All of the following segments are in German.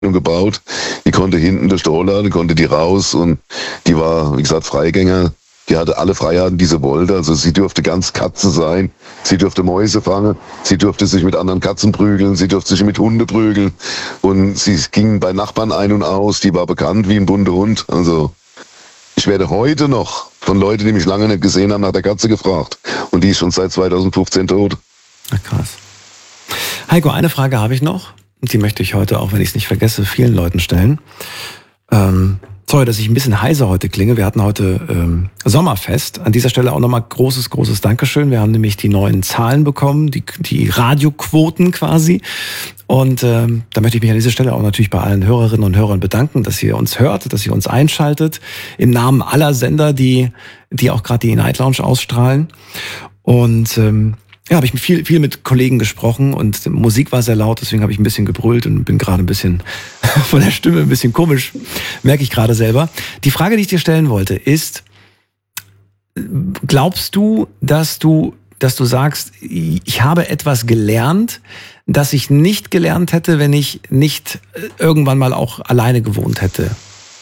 gebaut. Die konnte hinten durch die Rollladen, konnte die raus und die war, wie gesagt, Freigänger. Die hatte alle Freiheiten, die sie wollte. Also sie durfte ganz Katze sein, sie durfte Mäuse fangen, sie durfte sich mit anderen Katzen prügeln, sie durfte sich mit Hunde prügeln und sie ging bei Nachbarn ein und aus. Die war bekannt wie ein bunter Hund. Also ich werde heute noch von Leuten, die mich lange nicht gesehen haben, nach der Katze gefragt. Und die ist schon seit 2015 tot. Ach, krass. Heiko, eine Frage habe ich noch. Die möchte ich heute, auch wenn ich es nicht vergesse, vielen Leuten stellen. Sorry, dass ich ein bisschen heiser heute klinge. Wir hatten heute Sommerfest. An dieser Stelle auch nochmal großes Dankeschön. Wir haben nämlich die neuen Zahlen bekommen, die Radioquoten quasi. Und da möchte ich mich an dieser Stelle auch natürlich bei allen Hörerinnen und Hörern bedanken, dass ihr uns hört, dass ihr uns einschaltet. Im Namen aller Sender, die auch gerade die Night Lounge ausstrahlen. Und ja, habe ich viel mit Kollegen gesprochen und Musik war sehr laut, deswegen habe ich ein bisschen gebrüllt und bin gerade ein bisschen von der Stimme ein bisschen komisch, merke ich gerade selber. Die Frage, die ich dir stellen wollte, ist, glaubst du, dass du sagst, ich habe etwas gelernt, das ich nicht gelernt hätte, wenn ich nicht irgendwann mal auch alleine gewohnt hätte?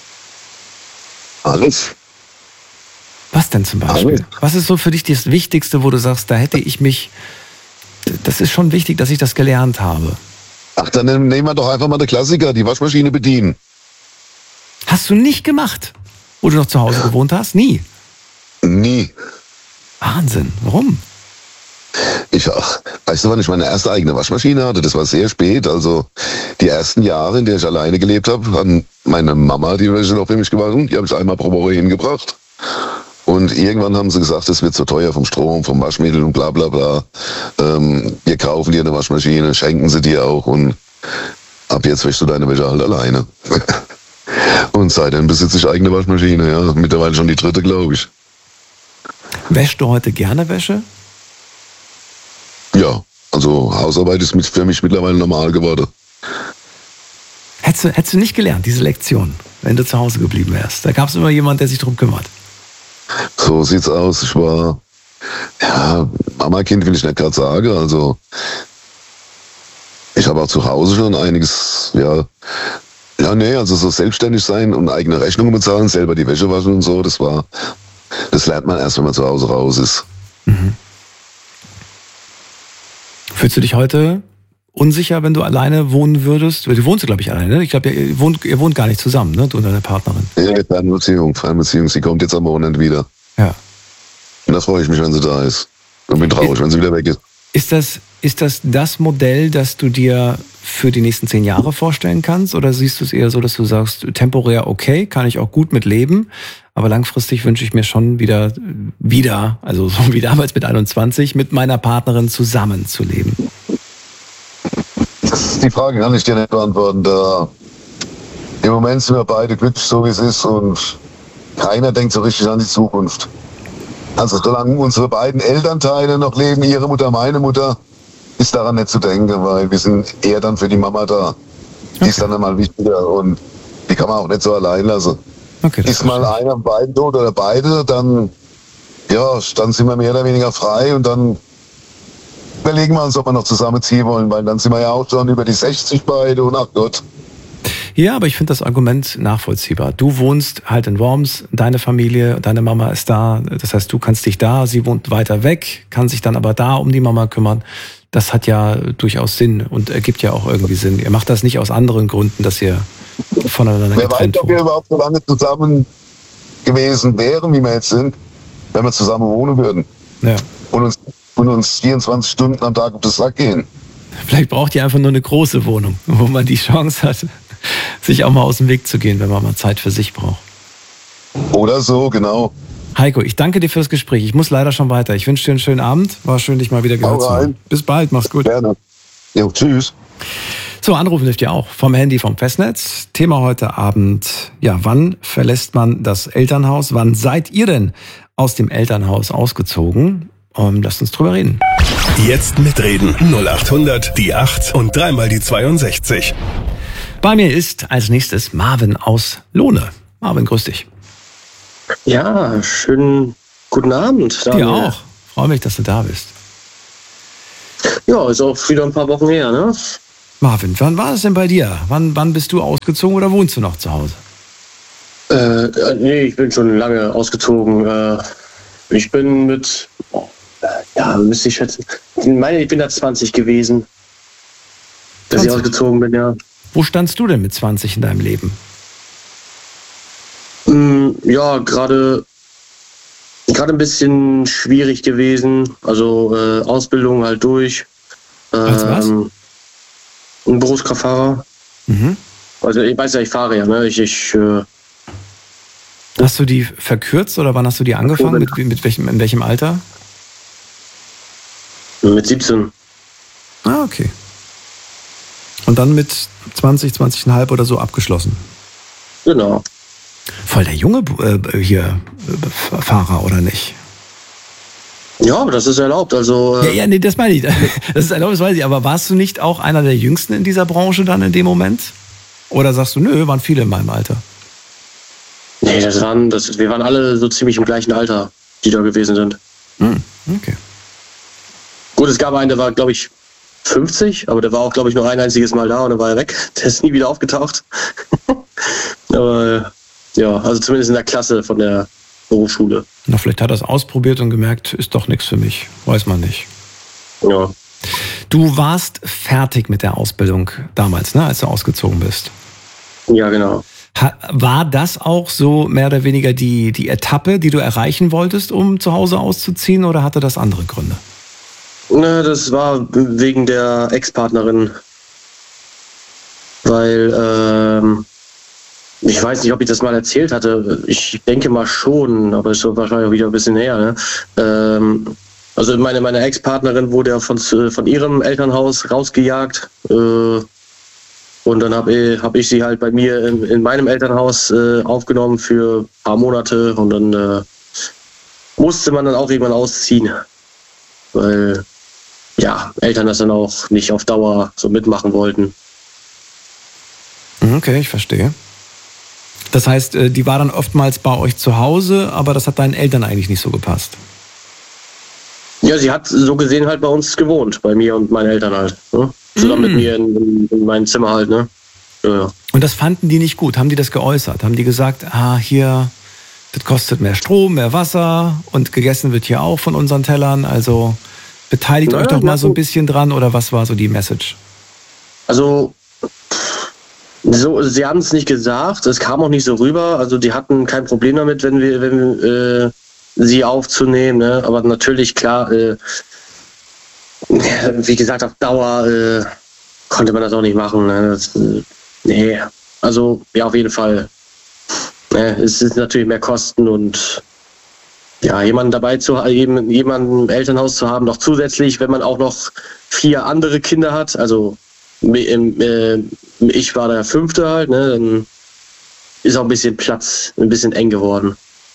Alles. Was denn zum Beispiel? Was ist so für dich das Wichtigste, wo du sagst, da hätte ich mich, das ist schon wichtig, dass ich das gelernt habe? Ach, dann nehmen wir doch einfach mal den Klassiker, die Waschmaschine bedienen. Hast du nicht gemacht, wo du noch zu Hause gewohnt hast? Nie? Nie. Wahnsinn, warum? Weißt du, wann ich meine erste eigene Waschmaschine hatte? Das war sehr spät. Also die ersten Jahre, in denen ich alleine gelebt habe, hat meine Mama die Wäsche noch für mich gewaschen. Die habe ich einmal pro Woche hingebracht. Und irgendwann haben sie gesagt, es wird zu teuer vom Strom, vom Waschmittel und bla bla bla. Wir kaufen dir eine Waschmaschine, schenken sie dir auch und ab jetzt wäschst du deine Wäsche halt alleine. Und seitdem besitze ich eigene Waschmaschine, ja. Mittlerweile schon die dritte, glaube ich. Wäschst du heute gerne Wäsche? Ja, also Hausarbeit ist für mich mittlerweile normal geworden. Hättest du nicht gelernt, diese Lektion, wenn du zu Hause geblieben wärst? Da gab es immer jemand, der sich drum kümmert. So sieht's aus. Ich war, Mama-Kind will ich nicht gerade sagen. Also ich habe auch zu Hause schon einiges, also so selbstständig sein und eigene Rechnungen bezahlen, selber die Wäsche waschen und so, das lernt man erst, wenn man zu Hause raus ist. Mhm. Fühlst du dich heute unsicher, wenn du alleine wohnen würdest? Du wohnst, glaube ich, alleine, ne? Ich glaube, ihr wohnt gar nicht zusammen, ne? Du und deine Partnerin. Ja, Fernbeziehung. Sie kommt jetzt am Wochenende wieder. Ja. Und da freue ich mich, wenn sie da ist. Und bin traurig, wenn sie wieder weg ist. Ist das Modell, das du dir für die nächsten 10 Jahre vorstellen kannst? Oder siehst du es eher so, dass du sagst, temporär okay, kann ich auch gut mit leben, aber langfristig wünsche ich mir schon wieder, also so wie damals mit 21, mit meiner Partnerin zusammenzuleben? Die Frage kann ich dir nicht beantworten. Im Moment sind wir beide glücklich, so wie es ist, und keiner denkt so richtig an die Zukunft. Also solange unsere beiden Elternteile noch leben, ihre Mutter, meine Mutter, ist daran nicht zu denken, weil wir sind eher dann für die Mama da. Die ist dann einmal wichtiger und die kann man auch nicht so allein lassen. Okay, ist mal einer von beiden tot oder beide, dann sind wir mehr oder weniger frei und dann überlegen wir uns, ob wir noch zusammenziehen wollen, weil dann sind wir ja auch schon über die 60 beide und ach Gott. Ja, aber ich finde das Argument nachvollziehbar. Du wohnst halt in Worms, deine Familie, deine Mama ist da, das heißt, du kannst dich da, sie wohnt weiter weg, kann sich dann aber da um die Mama kümmern. Das hat ja durchaus Sinn und ergibt ja auch irgendwie Sinn. Ihr macht das nicht aus anderen Gründen, dass ihr voneinander getrennt wohnt. Wer weiß, ob wir überhaupt so lange zusammen gewesen wären, wie wir jetzt sind, wenn wir zusammen wohnen würden. Ja. Und uns 24 Stunden am Tag auf den Sack gehen. Vielleicht braucht ihr einfach nur eine große Wohnung, wo man die Chance hat, sich auch mal aus dem Weg zu gehen, wenn man mal Zeit für sich braucht. Oder so, genau. Heiko, ich danke dir fürs Gespräch. Ich muss leider schon weiter. Ich wünsche dir einen schönen Abend. War schön, dich mal wieder gehört zu haben. Bis bald, mach's gut. Gerne. Jo, tschüss. So, anrufen dürft ihr auch vom Handy, vom Festnetz. Thema heute Abend, wann verlässt man das Elternhaus? Wann seid ihr denn aus dem Elternhaus ausgezogen? Lasst uns drüber reden. Jetzt mitreden. 0800 die 8 und dreimal die 62. Bei mir ist als nächstes Marvin aus Lohne. Marvin, grüß dich. Ja, schönen guten Abend. Daniel. Dir auch. Freue mich, dass du da bist. Ja, ist auch wieder ein paar Wochen her, ne? Marvin, wann war das denn bei dir? Wann bist du ausgezogen oder wohnst du noch zu Hause? Nee, ich bin schon lange ausgezogen. Ich bin müsste ich schätzen. Ich bin da 20 gewesen, dass ich ausgezogen bin, ja. Wo standst du denn mit 20 in deinem Leben? Ja, gerade ein bisschen schwierig gewesen. Also Ausbildung halt durch. Als was? Ein Berufskraftfahrer. Mhm. Also ich weiß ja, ich fahre ja, ne? Hast du die verkürzt oder wann hast du die angefangen? In welchem Alter? Mit 17. Ah, okay. Und dann mit 20,5 oder so abgeschlossen? Genau. Voll der junge Fahrer, oder nicht? Ja, das ist erlaubt. Also, Nee, das meine ich. Das ist erlaubt, das weiß ich. Aber warst du nicht auch einer der Jüngsten in dieser Branche dann in dem Moment? Oder sagst du, nö, waren viele in meinem Alter? Nee, wir waren alle so ziemlich im gleichen Alter, die da gewesen sind. Okay. Gut, es gab einen, der war, glaube ich, 50, aber der war auch, glaube ich, nur ein einziges Mal da und dann war er weg. Der ist nie wieder aufgetaucht. Aber ja, also zumindest in der Klasse von der Berufsschule. Na, vielleicht hat er es ausprobiert und gemerkt, ist doch nichts für mich. Weiß man nicht. Ja. Du warst fertig mit der Ausbildung damals, ne, als du ausgezogen bist. Ja, genau. War das auch so mehr oder weniger die Etappe, die du erreichen wolltest, um zu Hause auszuziehen, oder hatte das andere Gründe? Ne, das war wegen der Ex-Partnerin. Weil, ich weiß nicht, ob ich das mal erzählt hatte. Ich denke mal schon, aber ist so wahrscheinlich auch wieder ein bisschen her. Ne? Also meine Ex-Partnerin wurde ja von ihrem Elternhaus rausgejagt. Und dann hab ich sie halt bei mir in meinem Elternhaus aufgenommen für ein paar Monate. Und dann musste man dann auch irgendwann ausziehen. Weil, ja, Eltern das dann auch nicht auf Dauer so mitmachen wollten. Okay, ich verstehe. Das heißt, die war dann oftmals bei euch zu Hause, aber das hat deinen Eltern eigentlich nicht so gepasst. Ja, sie hat so gesehen halt bei uns gewohnt, bei mir und meinen Eltern halt. Ne? Zusammen mit mir in meinem Zimmer halt, ne? Ja. Und das fanden die nicht gut? Haben die das geäußert? Haben die gesagt, hier, das kostet mehr Strom, mehr Wasser und gegessen wird hier auch von unseren Tellern, also beteiligt euch doch mal so ein bisschen dran, oder was war so die Message? Also, sie haben es nicht gesagt, es kam auch nicht so rüber, also die hatten kein Problem damit, wenn wir sie aufzunehmen, ne? Aber natürlich, klar, wie gesagt, auf Dauer konnte man das auch nicht machen. Ne? Nee, also ja, auf jeden Fall. Es ist natürlich mehr Kosten und ja, jemanden dabei jemanden im Elternhaus zu haben, noch zusätzlich, wenn man auch noch 4 andere Kinder hat, also ich war der 5. halt, ne? Dann ist auch ein bisschen Platz, ein bisschen eng geworden.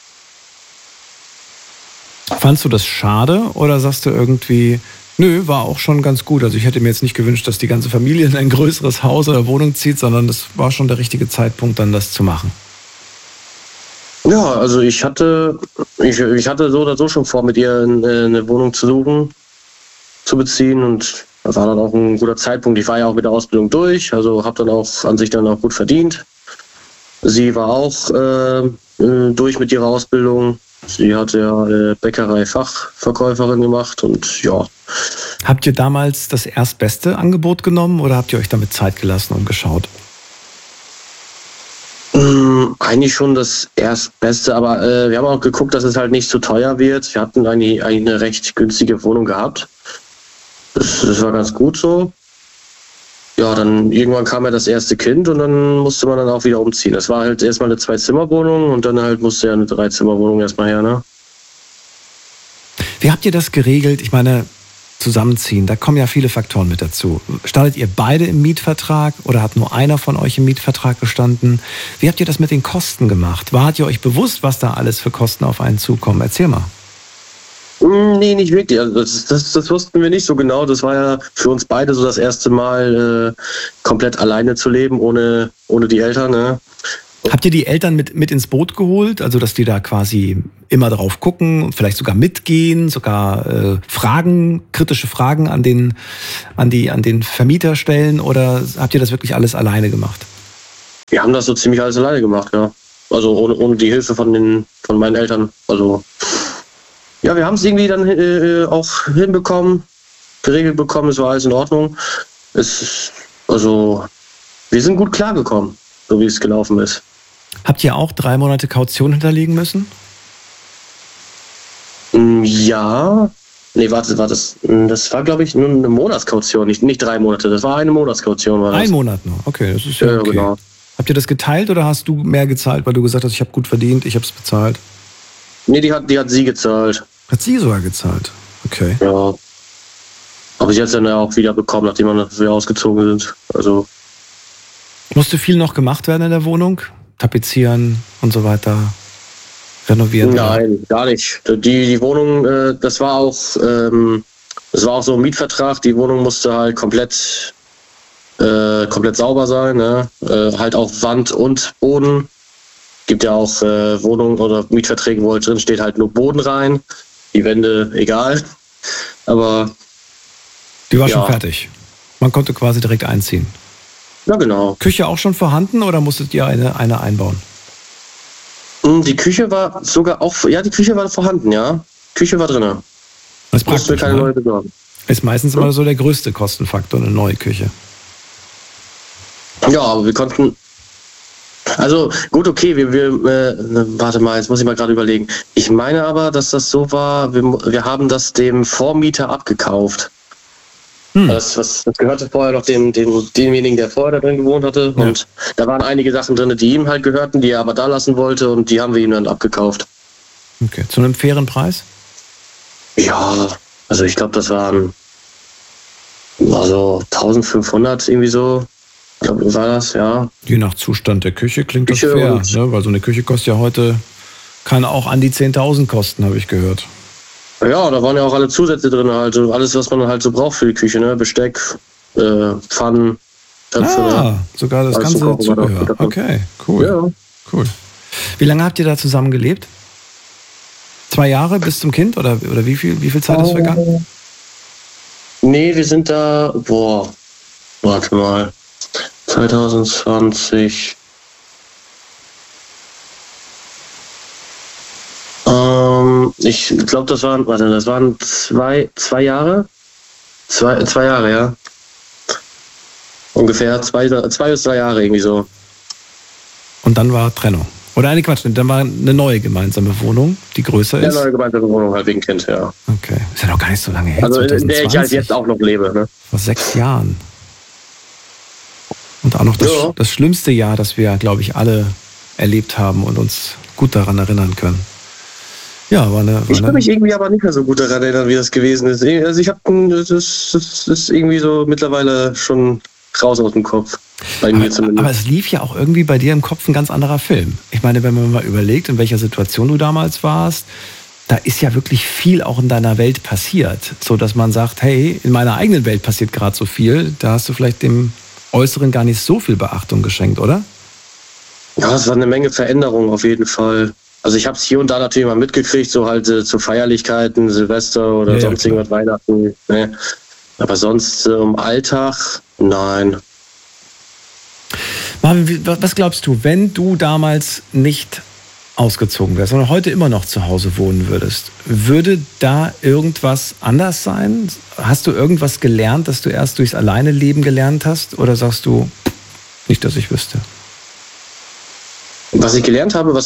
Fandst du das schade oder sagst du irgendwie, nö, war auch schon ganz gut. Also ich hätte mir jetzt nicht gewünscht, dass die ganze Familie in ein größeres Haus oder Wohnung zieht, sondern das war schon der richtige Zeitpunkt, dann das zu machen. Ja, also ich hatte so oder so schon vor, mit ihr eine Wohnung zu beziehen, und das war dann auch ein guter Zeitpunkt. Ich war ja auch mit der Ausbildung durch, also habe dann auch an sich dann auch gut verdient. Sie war auch durch mit ihrer Ausbildung. Sie hat ja Bäckerei-Fachverkäuferin gemacht und ja. Habt ihr damals das erstbeste Angebot genommen oder habt ihr euch damit Zeit gelassen und geschaut? Eigentlich schon das Erstbeste, aber wir haben auch geguckt, dass es halt nicht zu teuer wird. Wir hatten eigentlich eine recht günstige Wohnung gehabt. Das war ganz gut so. Ja, dann irgendwann kam ja das erste Kind und dann musste man dann auch wieder umziehen. Das war halt erstmal eine 2-Zimmer-Wohnung und dann halt musste ja eine 3-Zimmer-Wohnung erstmal her, ne? Wie habt ihr das geregelt? Ich meine, zusammenziehen, da kommen ja viele Faktoren mit dazu. Standet ihr beide im Mietvertrag oder hat nur einer von euch im Mietvertrag gestanden? Wie habt ihr das mit den Kosten gemacht? Wart ihr euch bewusst, was da alles für Kosten auf einen zukommen? Erzähl mal. Nee, nicht wirklich. Also das wussten wir nicht so genau. Das war ja für uns beide so das erste Mal, komplett alleine zu leben, ohne die Eltern. Ne? Habt ihr die Eltern mit ins Boot geholt? Also, dass die da quasi immer drauf gucken, vielleicht sogar mitgehen, sogar kritische Fragen an den Vermieter stellen? Oder habt ihr das wirklich alles alleine gemacht? Wir haben das so ziemlich alles alleine gemacht, ja. Also ohne die Hilfe von meinen Eltern. Also ja, wir haben es irgendwie dann auch hinbekommen, geregelt bekommen, es war alles in Ordnung. Wir sind gut klargekommen, so wie es gelaufen ist. Habt ihr auch 3 Monate Kaution hinterlegen müssen? Ja. Nee, warte, das war, glaube ich, nur eine Monatskaution, nicht 3 Monate, das war eine Monatskaution. War das. 1 Monat nur, okay, das ist ja okay. Genau. Habt ihr das geteilt oder hast du mehr gezahlt, weil du gesagt hast, ich habe gut verdient, ich habe es bezahlt? Nee, die hat sie gezahlt. Hat sie sogar gezahlt? Okay. Ja. Aber sie hat es dann ja auch wieder bekommen, nachdem wir ausgezogen sind. Also. Musste viel noch gemacht werden in der Wohnung? Tapezieren und so weiter? Renovieren? Nein, gar nicht. Die Wohnung, das war auch so ein Mietvertrag. Die Wohnung musste halt komplett sauber sein, ne? Halt auch Wand und Boden. Gibt ja auch Wohnungen oder Mietverträge, wo halt drin steht halt nur Boden rein. Die Wände egal. Aber die war schon fertig. Man konnte quasi direkt einziehen. Ja, genau. Küche auch schon vorhanden oder musstet ihr eine einbauen? Die Küche war sogar auch, die Küche war vorhanden, ja. Küche war drin. Das ist praktisch, keine neue besorgen. Ist meistens immer so der größte Kostenfaktor, eine neue Küche. Ja, aber wir konnten. Also gut, okay, warte mal, jetzt muss ich mal gerade überlegen. Ich meine aber, dass das so war, wir haben das dem Vormieter abgekauft. Das gehörte vorher noch demjenigen, der vorher da drin gewohnt hatte. Ja. Und da waren einige Sachen drin, die ihm halt gehörten, die er aber da lassen wollte und die haben wir ihm dann abgekauft. Okay, zu einem fairen Preis? Ja, also ich glaube, das waren 1500 irgendwie so. Ich glaube, war das, ja. Je nach Zustand der Küche klingt das fair, ne? Weil so eine Küche kostet ja heute, kann auch an die 10.000 kosten, habe ich gehört. Ja, da waren ja auch alle Zusätze drin, halt. Alles, was man halt so braucht für die Küche, ne? Besteck, Pfannen, Töpfe. Sogar das ganze Zubehör. Okay, cool. Ja. Cool. Wie lange habt ihr da zusammen gelebt? 2 Jahre bis zum Kind? Oder wie viel Zeit ist vergangen? Nee, wir sind da, warte mal. 2020. Ich glaube, das waren 2 Jahre. 2 Jahre, ja. Ungefähr 2 bis 3 Jahre irgendwie so. Und dann war Trennung. Oder dann war eine neue gemeinsame Wohnung, die größer ist. Ja, neue gemeinsame Wohnung halt wegen Kind, ja. Okay. Ist ja noch gar nicht so lange her. Also in der ich halt jetzt auch noch lebe, ne? Vor 6 Jahren. Und auch noch das schlimmste Jahr, das wir, glaube ich, alle erlebt haben und uns gut daran erinnern können. Ja, ich kann mich irgendwie aber nicht mehr so gut daran erinnern, wie das gewesen ist. Also das ist irgendwie so mittlerweile schon raus aus dem Kopf. Bei mir zumindest. Aber es lief ja auch irgendwie bei dir im Kopf ein ganz anderer Film. Ich meine, wenn man mal überlegt, in welcher Situation du damals warst, da ist ja wirklich viel auch in deiner Welt passiert. So, dass man sagt, hey, in meiner eigenen Welt passiert gerade so viel, da hast du vielleicht dem Äußeren gar nicht so viel Beachtung geschenkt, oder? Ja, es war eine Menge Veränderung auf jeden Fall. Also ich habe es hier und da natürlich mal mitgekriegt, so halt zu Feierlichkeiten, Silvester oder sonst irgendwas, Weihnachten. Ne? Aber sonst im Alltag, nein. Marvin, was glaubst du, wenn du damals nicht ausgezogen wärst, sondern heute immer noch zu Hause wohnen würdest, würde da irgendwas anders sein? Hast du irgendwas gelernt, das du erst durchs Alleineleben gelernt hast? Oder sagst du, nicht, dass ich wüsste? Was ich gelernt habe,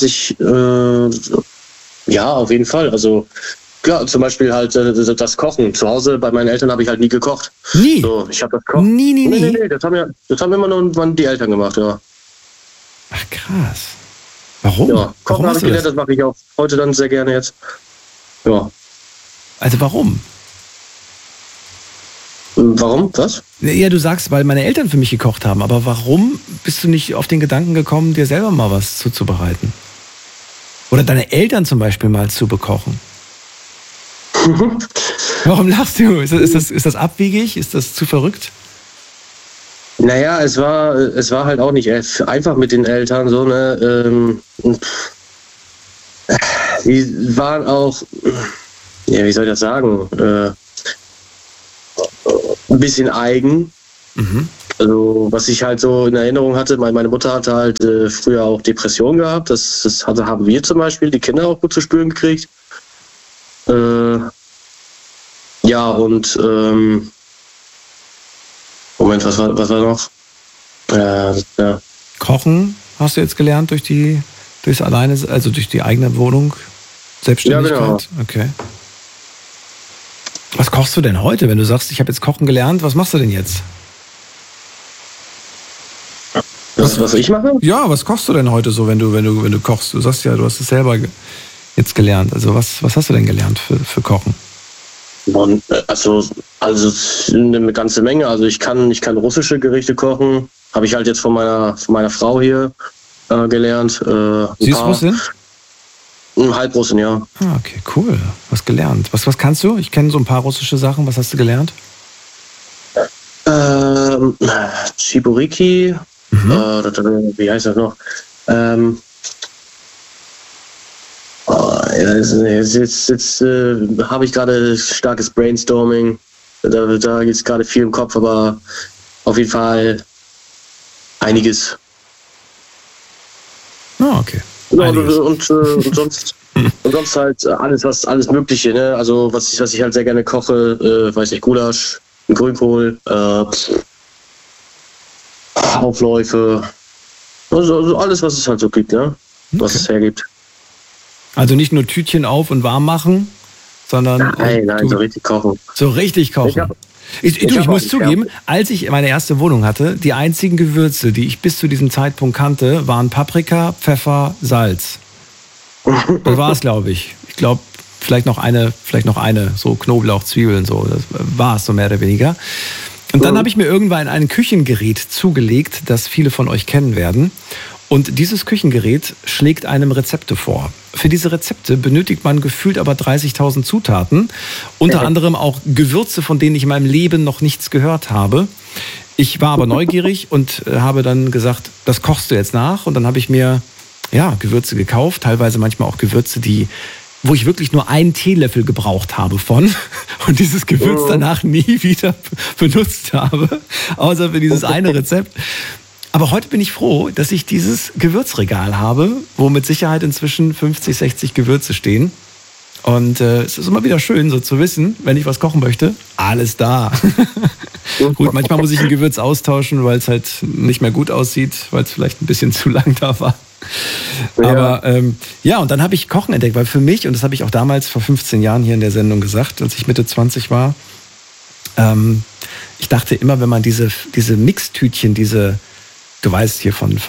ja, auf jeden Fall. Also, klar, zum Beispiel halt das Kochen. Zu Hause bei meinen Eltern habe ich halt nie gekocht. Nie? So, ich habe das Kochen. Nee, das haben immer nur die Eltern gemacht, ja. Ach, krass. Warum? Ja, Kochen habe ich gelernt, das mache ich auch heute dann sehr gerne jetzt. Ja. Also, warum? Warum? Was? Ja, du sagst, weil meine Eltern für mich gekocht haben. Aber warum bist du nicht auf den Gedanken gekommen, dir selber mal was zuzubereiten? Oder deine Eltern zum Beispiel mal zu bekochen? Warum lachst du? Ist das abwegig? Ist das zu verrückt? Naja, es war halt auch nicht einfach mit den Eltern, so, ne? Die waren auch, ja, wie soll ich das sagen? Ein bisschen eigen. Mhm. Also, was ich halt so in Erinnerung hatte, meine Mutter hatte halt früher auch Depressionen gehabt. Das haben wir zum Beispiel, die Kinder auch gut zu spüren gekriegt. Ja, und Moment, was war noch? Ja. Kochen hast du jetzt gelernt durch die eigene Wohnung? Selbstständigkeit? Ja, genau. Okay. Was kochst du denn heute, wenn du sagst, ich habe jetzt Kochen gelernt? Was machst du denn jetzt? Was ich mache? Ja, was kochst du denn heute so, wenn du kochst? Du sagst ja, du hast es selber jetzt gelernt. Also was hast du denn gelernt für Kochen? Also eine ganze Menge. Also ich kann russische Gerichte kochen. Habe ich halt jetzt von meiner Frau hier gelernt. Sie ist Russin? Halbrussin, ja. Ah, okay, cool. Was gelernt. Was kannst du? Ich kenne so ein paar russische Sachen. Was hast du gelernt? Chiburiki. Wie heißt das noch? Jetzt habe ich gerade starkes Brainstorming. Da gibt es gerade viel im Kopf, aber auf jeden Fall einiges. Ah, okay. Und sonst halt alles Mögliche, ne? Also was ich halt sehr gerne koche, weiß nicht, Gulasch, Grünkohl, Aufläufe, also alles, was es halt so gibt, ne? Was es hergibt. Also nicht nur Tütchen auf und warm machen, sondern... Nein, so richtig kochen. So richtig kochen. Ich muss zugeben, als ich meine erste Wohnung hatte, die einzigen Gewürze, die ich bis zu diesem Zeitpunkt kannte, waren Paprika, Pfeffer, Salz. Das war es, glaube ich. Ich glaube, vielleicht noch eine, so Knoblauch, Zwiebeln, so. Das war es so mehr oder weniger. Und dann habe ich mir irgendwann ein Küchengerät zugelegt, das viele von euch kennen werden. Und dieses Küchengerät schlägt einem Rezepte vor. Für diese Rezepte benötigt man gefühlt aber 30.000 Zutaten. Unter anderem auch Gewürze, von denen ich in meinem Leben noch nichts gehört habe. Ich war aber neugierig und habe dann gesagt, das kochst du jetzt nach. Und dann habe ich mir Gewürze gekauft, teilweise manchmal auch Gewürze, wo ich wirklich nur einen Teelöffel gebraucht habe von und dieses Gewürz danach nie wieder benutzt habe, außer für dieses eine Rezept. Aber heute bin ich froh, dass ich dieses Gewürzregal habe, wo mit Sicherheit inzwischen 50, 60 Gewürze stehen. Und es ist immer wieder schön, so zu wissen, wenn ich was kochen möchte, alles da. Gut, manchmal muss ich ein Gewürz austauschen, weil es halt nicht mehr gut aussieht, weil es vielleicht ein bisschen zu lang da war. Ja. Aber und dann habe ich Kochen entdeckt, weil für mich, und das habe ich auch damals vor 15 Jahren hier in der Sendung gesagt, als ich Mitte 20 war, ich dachte immer, wenn man diese Mixtütchen, du weißt hier von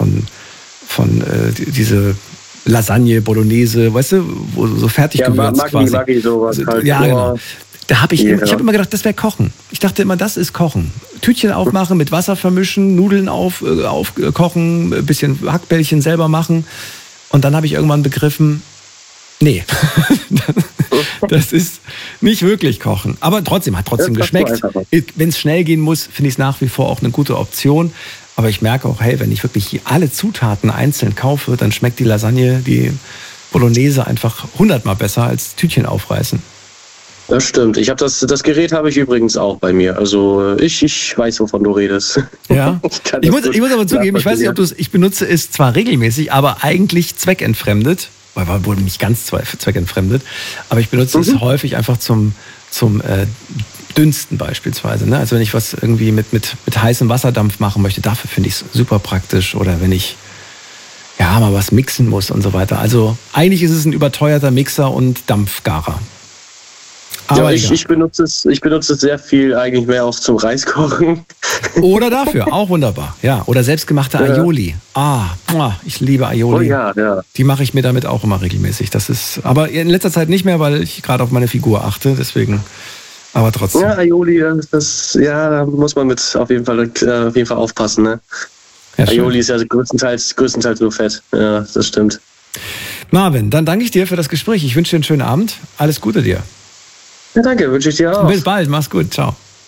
diese Lasagne, Bolognese, weißt du, wo so fertig gewürzt quasi. Maggi, sowas halt. Ja, genau. Da habe ich habe immer gedacht, das wäre Kochen. Ich dachte immer, das ist Kochen. Tütchen aufmachen, mit Wasser vermischen, Nudeln aufkochen, ein bisschen Hackbällchen selber machen. Und dann habe ich irgendwann begriffen, nee, das ist nicht wirklich Kochen. Aber hat trotzdem geschmeckt. Wenn es schnell gehen muss, finde ich es nach wie vor auch eine gute Option. Aber ich merke auch, hey, wenn ich wirklich alle Zutaten einzeln kaufe, dann schmeckt die Lasagne, die Bolognese einfach 100-mal besser als Tütchen aufreißen. Das stimmt. Ich habe das Gerät habe ich übrigens auch bei mir. Also ich weiß, wovon du redest. Ja. Ich muss aber zugeben, ich weiß nicht, ich benutze es zwar regelmäßig, aber eigentlich zweckentfremdet. Wohl nicht ganz zweckentfremdet, aber ich benutze es häufig einfach zum Dünsten beispielsweise. Ne? Also wenn ich was irgendwie mit heißem Wasserdampf machen möchte, dafür finde ich es super praktisch. Oder wenn ich mal was mixen muss und so weiter. Also eigentlich ist es ein überteuerter Mixer und Dampfgarer. Aber ich benutze es sehr viel eigentlich mehr auch zum Reiskochen. Oder dafür, auch wunderbar. Ja, oder selbstgemachte Aioli. Ich liebe Aioli. Oh ja. Die mache ich mir damit auch immer regelmäßig. Das ist, aber in letzter Zeit nicht mehr, weil ich gerade auf meine Figur achte, deswegen, aber trotzdem. Ja, Aioli, da muss man mit auf jeden Fall aufpassen, ne? Ja, Aioli ist ja größtenteils nur Fett. Ja, das stimmt. Marvin, dann danke ich dir für das Gespräch. Ich wünsche dir einen schönen Abend. Alles Gute dir. Ja, danke, wünsche ich dir auch. Bis bald, mach's gut, ciao.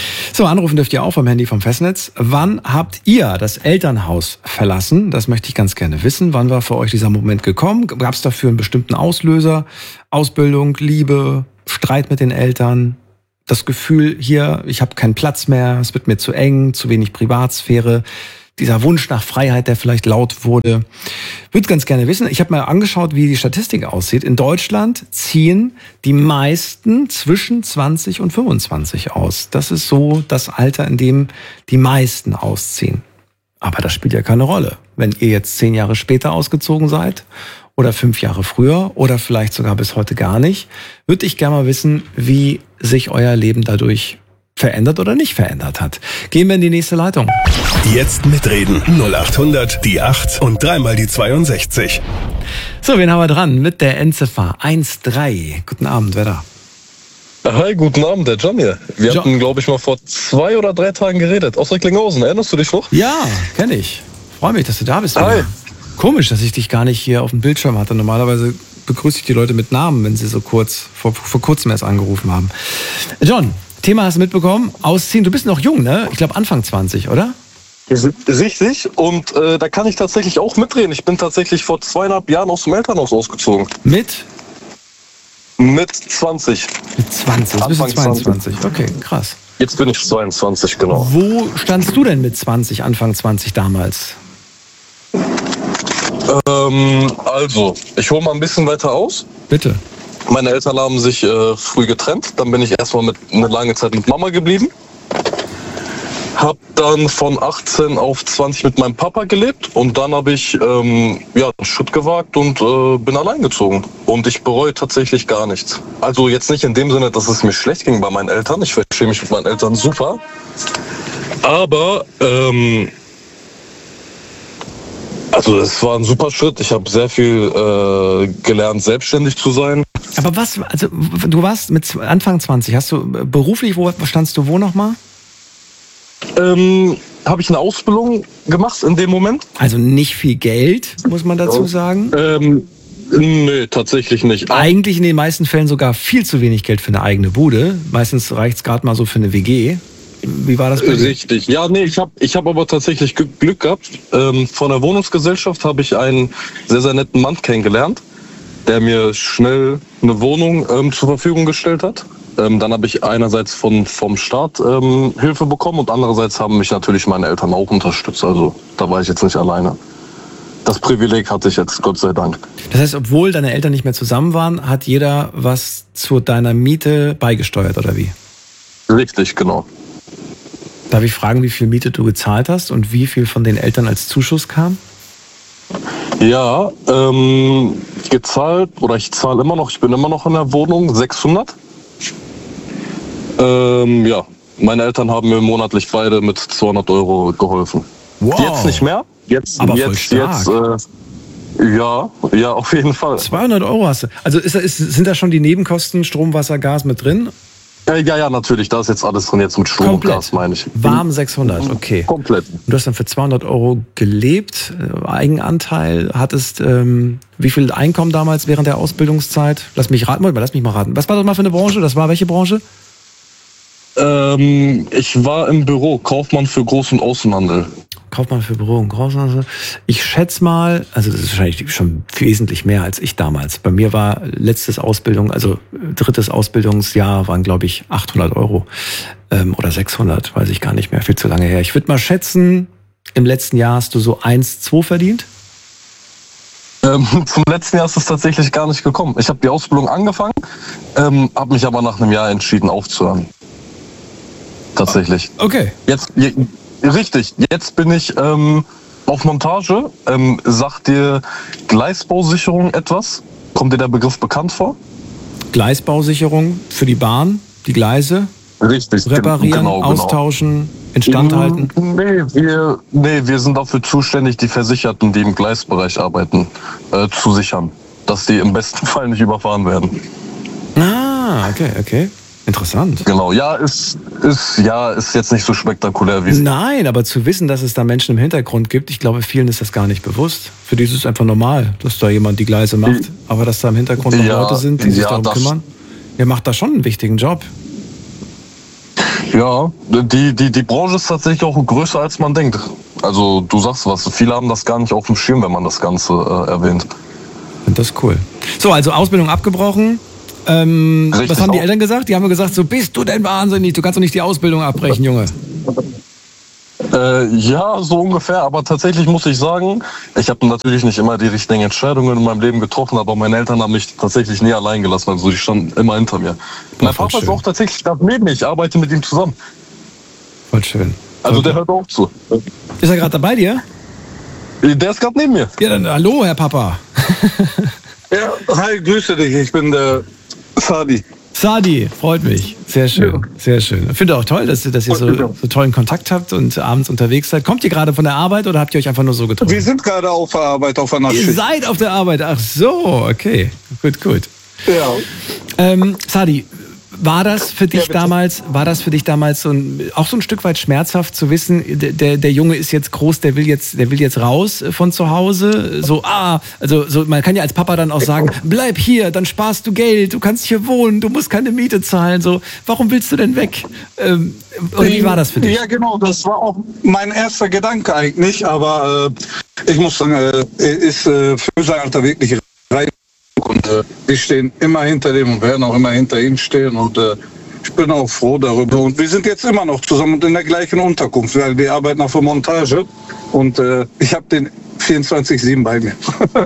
So, anrufen dürft ihr auch vom Handy vom Festnetz. Wann habt ihr das Elternhaus verlassen? Das möchte ich ganz gerne wissen. Wann war für euch dieser Moment gekommen? Gab es dafür einen bestimmten Auslöser? Ausbildung, Liebe, Streit mit den Eltern? Das Gefühl, hier, ich habe keinen Platz mehr, es wird mir zu eng, zu wenig Privatsphäre. Dieser Wunsch nach Freiheit, der vielleicht laut wurde. Würde ganz gerne wissen. Ich habe mal angeschaut, wie die Statistik aussieht. In Deutschland ziehen die meisten zwischen 20 und 25 aus. Das ist so das Alter, in dem die meisten ausziehen. Aber das spielt ja keine Rolle. Wenn ihr jetzt 10 Jahre später ausgezogen seid oder 5 Jahre früher oder vielleicht sogar bis heute gar nicht, würde ich gerne mal wissen, wie sich euer Leben dadurch verändert oder nicht verändert hat. Gehen wir in die nächste Leitung. Jetzt mitreden. 0800 die 8 und dreimal die 62. So, wen haben wir dran? Mit der Endziffer 13. Guten Abend, wer da? Hi, guten Abend, der John hier. Wir hatten, glaube ich, mal vor 2 oder 3 Tagen geredet. Aus Recklinghausen, erinnerst du dich noch? Ja, kenne ich. Freue mich, dass du da bist. Hi. Wieder. Komisch, dass ich dich gar nicht hier auf dem Bildschirm hatte. Normalerweise begrüße ich die Leute mit Namen, wenn sie so vor kurzem erst angerufen haben. John, Thema hast du mitbekommen? Ausziehen. Du bist noch jung, ne? Ich glaube Anfang 20, oder? Richtig. Und da kann ich tatsächlich auch mitreden. Ich bin tatsächlich vor 2,5 Jahren aus dem Elternhaus ausgezogen. Mit 20. Mit 20. Jetzt bist du 22. Okay, krass. Jetzt bin ich 22, genau. Wo standst du denn mit 20, Anfang 20 damals? Also, ich hole mal ein bisschen weiter aus. Bitte. Meine Eltern haben sich früh getrennt. Dann bin ich erstmal eine lange Zeit mit Mama geblieben. Hab dann von 18 auf 20 mit meinem Papa gelebt. Und dann habe ich einen Schritt gewagt und bin allein gezogen. Und ich bereue tatsächlich gar nichts. Also jetzt nicht in dem Sinne, dass es mir schlecht ging bei meinen Eltern. Ich verstehe mich mit meinen Eltern super. Aber also es war ein super Schritt. Ich habe sehr viel gelernt, selbstständig zu sein. Aber also du warst mit Anfang 20, hast du beruflich, wo standst du wo nochmal? Habe ich eine Ausbildung gemacht in dem Moment. Also nicht viel Geld, muss man dazu sagen? Nee, tatsächlich nicht. Eigentlich in den meisten Fällen sogar viel zu wenig Geld für eine eigene Bude. Meistens reicht es gerade mal so für eine WG. Wie war das bei dir? Richtig. Ja, nee, ich hab aber tatsächlich Glück gehabt. Von der Wohnungsgesellschaft habe ich einen sehr, sehr netten Mann kennengelernt, der mir schnell eine Wohnung zur Verfügung gestellt hat. Dann habe ich einerseits vom Staat Hilfe bekommen und andererseits haben mich natürlich meine Eltern auch unterstützt. Also da war ich jetzt nicht alleine. Das Privileg hatte ich jetzt, Gott sei Dank. Das heißt, obwohl deine Eltern nicht mehr zusammen waren, hat jeder was zu deiner Miete beigesteuert, oder wie? Richtig, genau. Darf ich fragen, wie viel Miete du gezahlt hast und wie viel von den Eltern als Zuschuss kam? Ja, gezahlt, oder ich zahle immer noch, ich bin immer noch in der Wohnung, 600. Ja, meine Eltern haben mir monatlich beide mit 200 € geholfen. Wow. Jetzt nicht mehr. Aber voll stark. Ja, auf jeden Fall. 200 € hast du. Also sind da schon die Nebenkosten, Strom, Wasser, Gas mit drin? Ja, natürlich. Da ist jetzt alles drin, jetzt mit Strom Komplett. und Gas, meine ich. Warm 600, okay. Komplett. Und du hast dann für 200 € gelebt, Eigenanteil, hattest wie viel Einkommen damals während der Ausbildungszeit? Lass mich mal raten. Was war das mal für eine Branche? Das war welche Branche? Ich war im Büro, Kaufmann für Groß- und Außenhandel. Kaufmann für Büro und Großhandel. Ich schätze mal, also das ist wahrscheinlich schon wesentlich mehr als ich damals. Bei mir war drittes Ausbildungsjahr waren, glaube ich, 800 € oder 600, weiß ich gar nicht mehr, viel zu lange her. Ich würde mal schätzen, im letzten Jahr hast du so 1,2 verdient? Zum letzten Jahr ist es tatsächlich gar nicht gekommen. Ich habe die Ausbildung angefangen, habe mich aber nach einem Jahr entschieden aufzuhören. Tatsächlich. Okay. Richtig, jetzt bin ich auf Montage. Sagt dir Gleisbausicherung etwas? Kommt dir der Begriff bekannt vor? Gleisbausicherung für die Bahn, die Gleise? Richtig. Reparieren, genau. Austauschen, instand halten? Nee, wir sind dafür zuständig, die Versicherten, die im Gleisbereich arbeiten, zu sichern. Dass die im besten Fall nicht überfahren werden. Ah, okay. Interessant. Genau, ist jetzt nicht so spektakulär wie... Nein, aber zu wissen, dass es da Menschen im Hintergrund gibt, ich glaube, vielen ist das gar nicht bewusst. Für die ist es einfach normal, dass da jemand die Gleise macht. Aber dass da im Hintergrund noch Leute sind, die sich darum kümmern, der macht da schon einen wichtigen Job. Ja, die Branche ist tatsächlich auch größer, als man denkt. Also du sagst was, viele haben das gar nicht auf dem Schirm, wenn man das Ganze erwähnt. Das ist cool. So, also Ausbildung abgebrochen. Was haben die Eltern gesagt? Die haben gesagt, so bist du denn wahnsinnig, du kannst doch nicht die Ausbildung abbrechen, Junge. Ja, so ungefähr, aber tatsächlich muss ich sagen, ich habe natürlich nicht immer die richtigen Entscheidungen in meinem Leben getroffen, aber meine Eltern haben mich tatsächlich nie allein gelassen, also die standen immer hinter mir. Mein Papa ist auch tatsächlich gerade neben mir, ich arbeite mit ihm zusammen. Voll schön. Also der hört auch zu. Ist er gerade bei dir? Der ist gerade neben mir. Ja, dann hallo, Herr Papa. Ja, hi, grüße dich, ich bin der Sadi. Sadi, freut mich. Sehr schön, sehr schön. Ich finde auch toll, dass ihr so tollen Kontakt habt und abends unterwegs seid. Kommt ihr gerade von der Arbeit oder habt ihr euch einfach nur so getroffen? Wir sind gerade auf der Arbeit, auf der Nachtschicht. Ihr seid auf der Arbeit, ach so, okay. Gut. Ja. Sadi, war das für dich damals auch so ein Stück weit schmerzhaft zu wissen, der Junge ist jetzt groß, der will jetzt raus von zu Hause? Also man kann ja als Papa dann auch sagen, bleib hier, dann sparst du Geld, du kannst hier wohnen, du musst keine Miete zahlen. So, warum willst du denn weg? Oder wie war das für dich? Ja, genau, das war auch mein erster Gedanke eigentlich, aber ich muss sagen, er ist für sein Alter wirklich reif. Und wir stehen immer hinter dem und werden auch immer hinter ihm stehen und ich bin auch froh darüber. Und wir sind jetzt immer noch zusammen und in der gleichen Unterkunft, weil wir arbeiten auf der Montage und ich habe den 24/7 bei mir.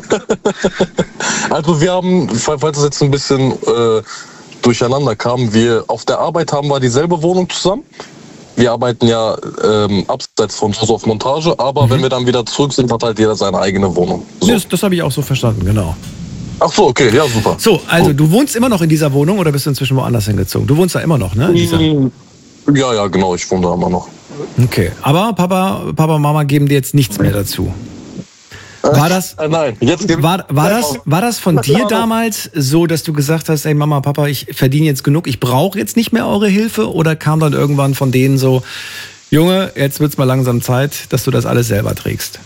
Also wir haben, falls es jetzt ein bisschen durcheinander kam, auf der Arbeit haben wir dieselbe Wohnung zusammen. Wir arbeiten ja abseits von Haus auf Montage, aber wenn wir dann wieder zurück sind, hat halt jeder seine eigene Wohnung. So. Das habe ich auch so verstanden, genau. Ach so, okay, ja, super. So, also du wohnst immer noch in dieser Wohnung oder bist du inzwischen woanders hingezogen? Du wohnst da immer noch, ne? Ja, genau, ich wohne da immer noch. Okay, aber Papa und Mama geben dir jetzt nichts mehr dazu. War das, nein, jetzt war das von dir damals so, dass du gesagt hast, ey Mama, Papa, ich verdiene jetzt genug, ich brauche jetzt nicht mehr eure Hilfe? Oder kam dann irgendwann von denen so, Junge, jetzt wird's mal langsam Zeit, dass du das alles selber trägst?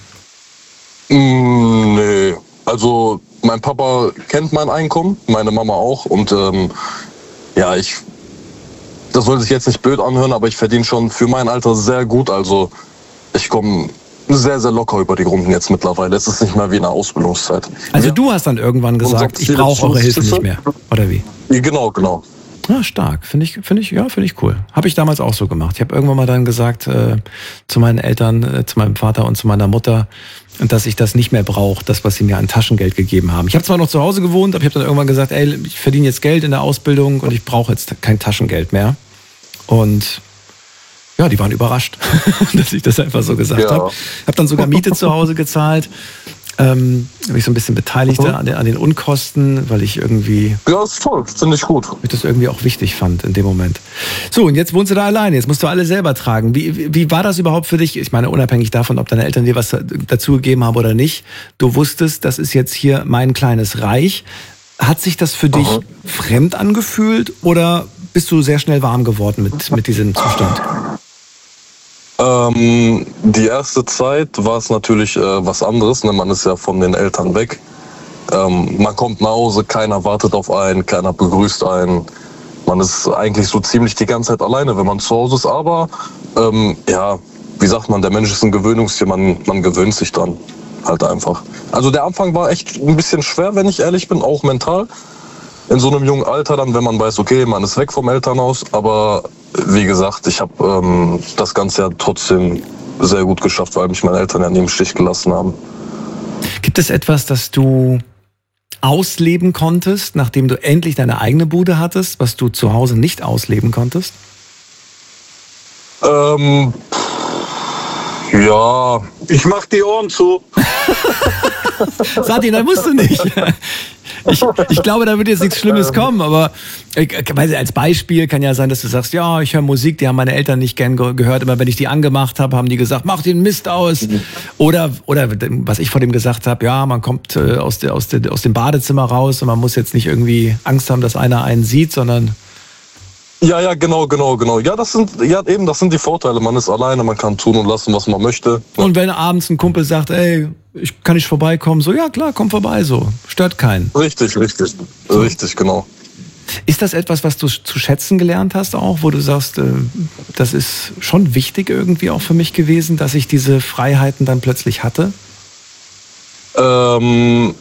Nee, also mein Papa kennt mein Einkommen, meine Mama auch und das soll sich jetzt nicht blöd anhören, aber ich verdiene schon für mein Alter sehr gut, also ich komme sehr, sehr locker über die Runden jetzt mittlerweile. Es ist nicht mehr wie in der Ausbildungszeit. Also du hast dann irgendwann gesagt, ich brauche eure Hilfe nicht mehr, oder wie? Genau. Ja, stark. Finde ich cool. Habe ich damals auch so gemacht. Ich habe irgendwann mal dann gesagt zu meinen Eltern, zu meinem Vater und zu meiner Mutter, dass ich das nicht mehr brauche, das, was sie mir an Taschengeld gegeben haben. Ich habe zwar noch zu Hause gewohnt, aber ich habe dann irgendwann gesagt, ey, ich verdiene jetzt Geld in der Ausbildung und ich brauche jetzt kein Taschengeld mehr. Und ja, die waren überrascht, dass ich das einfach so gesagt habe. Habe dann sogar Miete zu Hause gezahlt. Habe ich so ein bisschen beteiligt an den Unkosten, weil ich irgendwie... Ja, ist toll, finde ich gut. Ich das irgendwie auch wichtig fand in dem Moment. So, und jetzt wohnst du da alleine, jetzt musst du alle selber tragen. Wie war das überhaupt für dich? Ich meine, unabhängig davon, ob deine Eltern dir was dazu gegeben haben oder nicht, du wusstest, das ist jetzt hier mein kleines Reich. Hat sich das für dich fremd angefühlt oder bist du sehr schnell warm geworden mit diesem Zustand? Die erste Zeit war es natürlich was anderes, ne? Man ist ja von den Eltern weg. Man kommt nach Hause, keiner wartet auf einen, keiner begrüßt einen. Man ist eigentlich so ziemlich die ganze Zeit alleine, wenn man zu Hause ist. Aber wie sagt man, der Mensch ist ein Gewöhnungstier, man gewöhnt sich dran halt einfach. Also der Anfang war echt ein bisschen schwer, wenn ich ehrlich bin, auch mental. In so einem jungen Alter dann, wenn man weiß, okay, man ist weg vom Elternhaus. Aber wie gesagt, ich habe das Ganze ja trotzdem sehr gut geschafft, weil mich meine Eltern ja nie im Stich gelassen haben. Gibt es etwas, das du ausleben konntest, nachdem du endlich deine eigene Bude hattest, was du zu Hause nicht ausleben konntest? Ja. Ich mach die Ohren zu. Sadi, da musst du nicht. Ich glaube, da wird jetzt nichts Schlimmes kommen, aber als Beispiel kann ja sein, dass du sagst, ja, ich höre Musik, die haben meine Eltern nicht gern gehört, immer wenn ich die angemacht habe, haben die gesagt, mach den Mist aus. Oder was ich vor dem gesagt habe, ja, man kommt aus dem Badezimmer raus und man muss jetzt nicht irgendwie Angst haben, dass einer einen sieht, sondern... Ja, genau. Ja, das sind die Vorteile. Man ist alleine, man kann tun und lassen, was man möchte. Und wenn abends ein Kumpel sagt, ey, kann ich vorbeikommen? So, ja klar, komm vorbei, so. Stört keinen. Richtig, genau. Ist das etwas, was du zu schätzen gelernt hast auch, wo du sagst, das ist schon wichtig irgendwie auch für mich gewesen, dass ich diese Freiheiten dann plötzlich hatte? Zum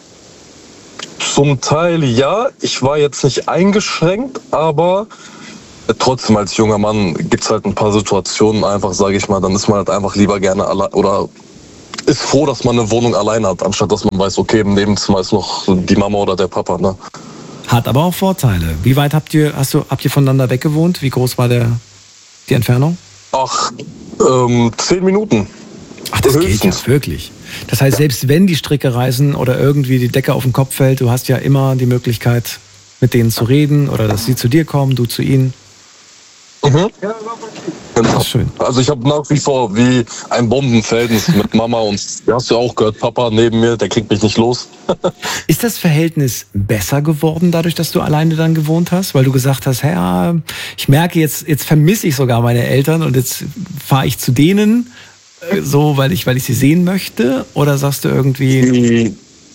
Teil ja. Ich war jetzt nicht eingeschränkt, aber trotzdem als junger Mann gibt es halt ein paar Situationen einfach, sage ich mal, dann ist man halt einfach lieber gerne allein oder ist froh, dass man eine Wohnung allein hat, anstatt dass man weiß, okay, im Nebenzimmer ist noch die Mama oder der Papa, ne? Hat aber auch Vorteile. Wie weit habt ihr voneinander weggewohnt? Wie groß war die Entfernung? Ach, 10 Minuten. Ach, das geht ja wirklich. Das heißt, selbst wenn die Stricke reißen oder irgendwie die Decke auf den Kopf fällt, du hast ja immer die Möglichkeit, mit denen zu reden oder dass sie zu dir kommen, du zu ihnen. Mhm. Das ist schön. Also ich habe nach wie vor wie ein Bombenverhältnis mit Mama und du hast ja auch gehört, Papa neben mir, der kriegt mich nicht los. Ist das Verhältnis besser geworden dadurch, dass du alleine dann gewohnt hast? Weil du gesagt hast, ja, ich merke jetzt vermisse ich sogar meine Eltern und jetzt fahre ich zu denen, so weil ich sie sehen möchte? Oder sagst du irgendwie...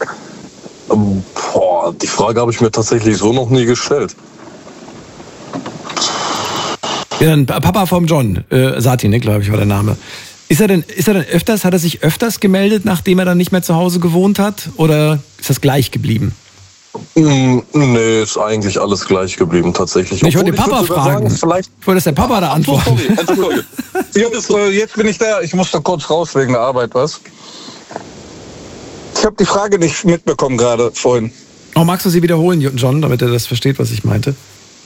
Die Frage habe ich mir tatsächlich so noch nie gestellt. Ja, dann Papa vom John, Satin, ne, glaube ich, war der Name. Hat er sich öfters gemeldet, nachdem er dann nicht mehr zu Hause gewohnt hat? Oder ist das gleich geblieben? Nee, ist eigentlich alles gleich geblieben, tatsächlich. Ich wollte den Papa fragen. Ich wollte, dass der Papa da antwortet. Jetzt bin ich da. Ich muss da kurz raus wegen der Arbeit, was? Ich habe die Frage nicht mitbekommen gerade vorhin. Oh, magst du sie wiederholen, John, damit er das versteht, was ich meinte?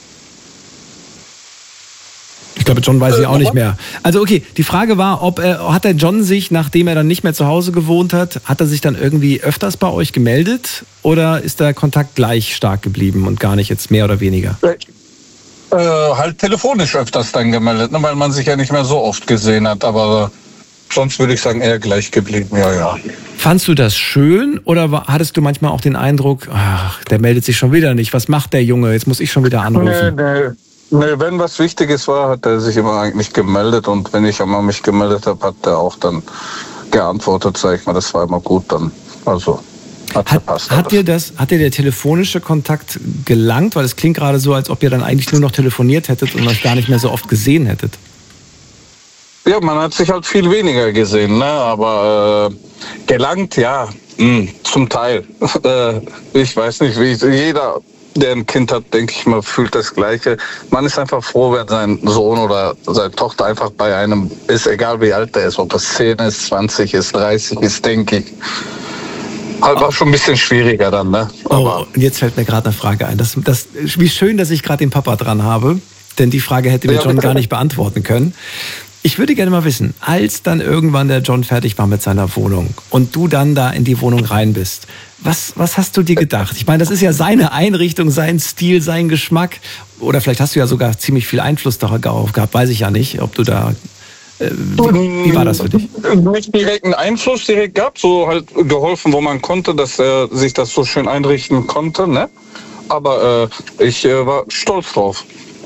Ich glaube, John weiß sie auch nicht mehr. Also okay, die Frage war, hat der John sich, nachdem er dann nicht mehr zu Hause gewohnt hat er sich dann irgendwie öfters bei euch gemeldet oder ist der Kontakt gleich stark geblieben und gar nicht jetzt mehr oder weniger? Halt telefonisch öfters dann gemeldet, ne, weil man sich ja nicht mehr so oft gesehen hat, aber sonst würde ich sagen eher gleich geblieben, ja. Fandst du das schön oder hattest du manchmal auch den Eindruck, ach, der meldet sich schon wieder nicht, was macht der Junge, jetzt muss ich schon wieder anrufen? Nee, wenn was Wichtiges war, hat er sich immer eigentlich gemeldet und wenn ich einmal mich gemeldet habe, hat er auch dann geantwortet, sag ich mal, das war immer gut dann, also hat gepasst. Hat dir der telefonische Kontakt gelangt, weil es klingt gerade so, als ob ihr dann eigentlich nur noch telefoniert hättet und euch gar nicht mehr so oft gesehen hättet? Ja, man hat sich halt viel weniger gesehen, ne? Aber gelangt, ja, zum Teil. Ich weiß nicht, jeder, der ein Kind hat, denke ich mal, fühlt das Gleiche. Man ist einfach froh, wenn sein Sohn oder seine Tochter einfach bei einem ist, egal wie alt der ist, ob das 10 ist, 20 ist, 30 ist, denke ich. Halt war schon ein bisschen schwieriger dann, ne? Aber und jetzt fällt mir gerade eine Frage ein. Wie schön, dass ich gerade den Papa dran habe, denn die Frage hätte mir John gar nicht beantworten können. Ich würde gerne mal wissen, als dann irgendwann der John fertig war mit seiner Wohnung und du dann da in die Wohnung rein bist, was hast du dir gedacht? Ich meine, das ist ja seine Einrichtung, sein Stil, sein Geschmack. Oder vielleicht hast du ja sogar ziemlich viel Einfluss darauf gehabt, weiß ich ja nicht, ob du da... Wie war das für dich? Nicht direkt einen Einfluss gehabt, so halt geholfen, wo man konnte, dass er sich das so schön einrichten konnte, ne? Aber ich war stolz drauf.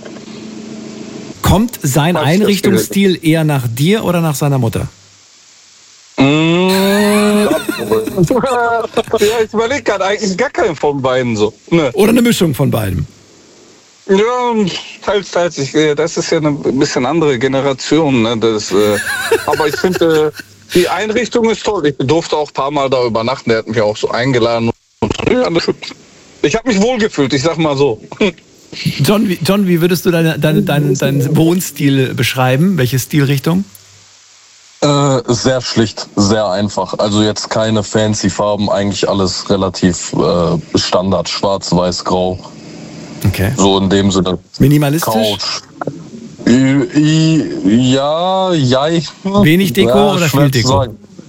Kommt sein Einrichtungsstil eher nach dir oder nach seiner Mutter? Ja, ich überlege gerade eigentlich gar keinen von beiden so. Ne. Oder eine Mischung von beiden? Ja, teils. Das ist ja eine bisschen andere Generation. Ne? Aber ich finde, die Einrichtung ist toll. Ich durfte auch ein paar Mal da übernachten. Der hat mich auch so eingeladen. Ich habe mich wohlgefühlt, ich sag mal so. John, wie würdest du deinen Wohnstil beschreiben? Welche Stilrichtung? Sehr schlicht, sehr einfach. Also jetzt keine fancy Farben, eigentlich alles relativ Standard, schwarz, weiß, grau. Okay. So in dem Sinne. Minimalistisch? Couch. Ja. Wenig Deko oder viel Deko?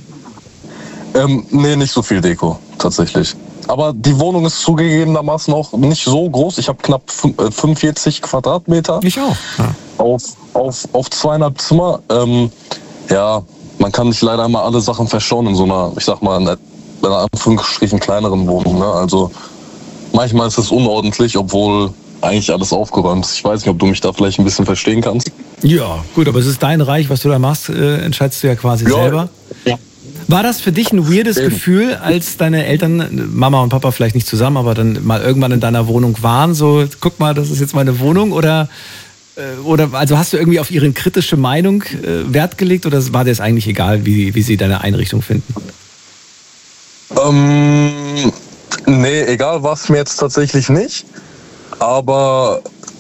Nee, nicht so viel Deko, tatsächlich. Aber die Wohnung ist zugegebenermaßen auch nicht so groß. Ich habe knapp 45 Quadratmeter. Ich auch. Ja. Auf 2,5 Zimmer. Ja, man kann nicht leider mal alle Sachen verschauen in so einer, ich sag mal, in einer Anführungsstrichen kleineren Wohnung. Ne? Also manchmal ist es unordentlich, obwohl eigentlich alles aufgeräumt ist. Ich weiß nicht, ob du mich da vielleicht ein bisschen verstehen kannst. Ja, gut, aber es ist dein Reich, was du da machst, entscheidest du ja quasi selber. Ja. War das für dich ein weirdes Gefühl, als deine Eltern, Mama und Papa vielleicht nicht zusammen, aber dann mal irgendwann in deiner Wohnung waren, so, guck mal, das ist jetzt meine Wohnung, oder also hast du irgendwie auf ihre kritische Meinung Wert gelegt, oder war dir es eigentlich egal, wie sie deine Einrichtung finden? Nee, egal war es mir jetzt tatsächlich nicht, aber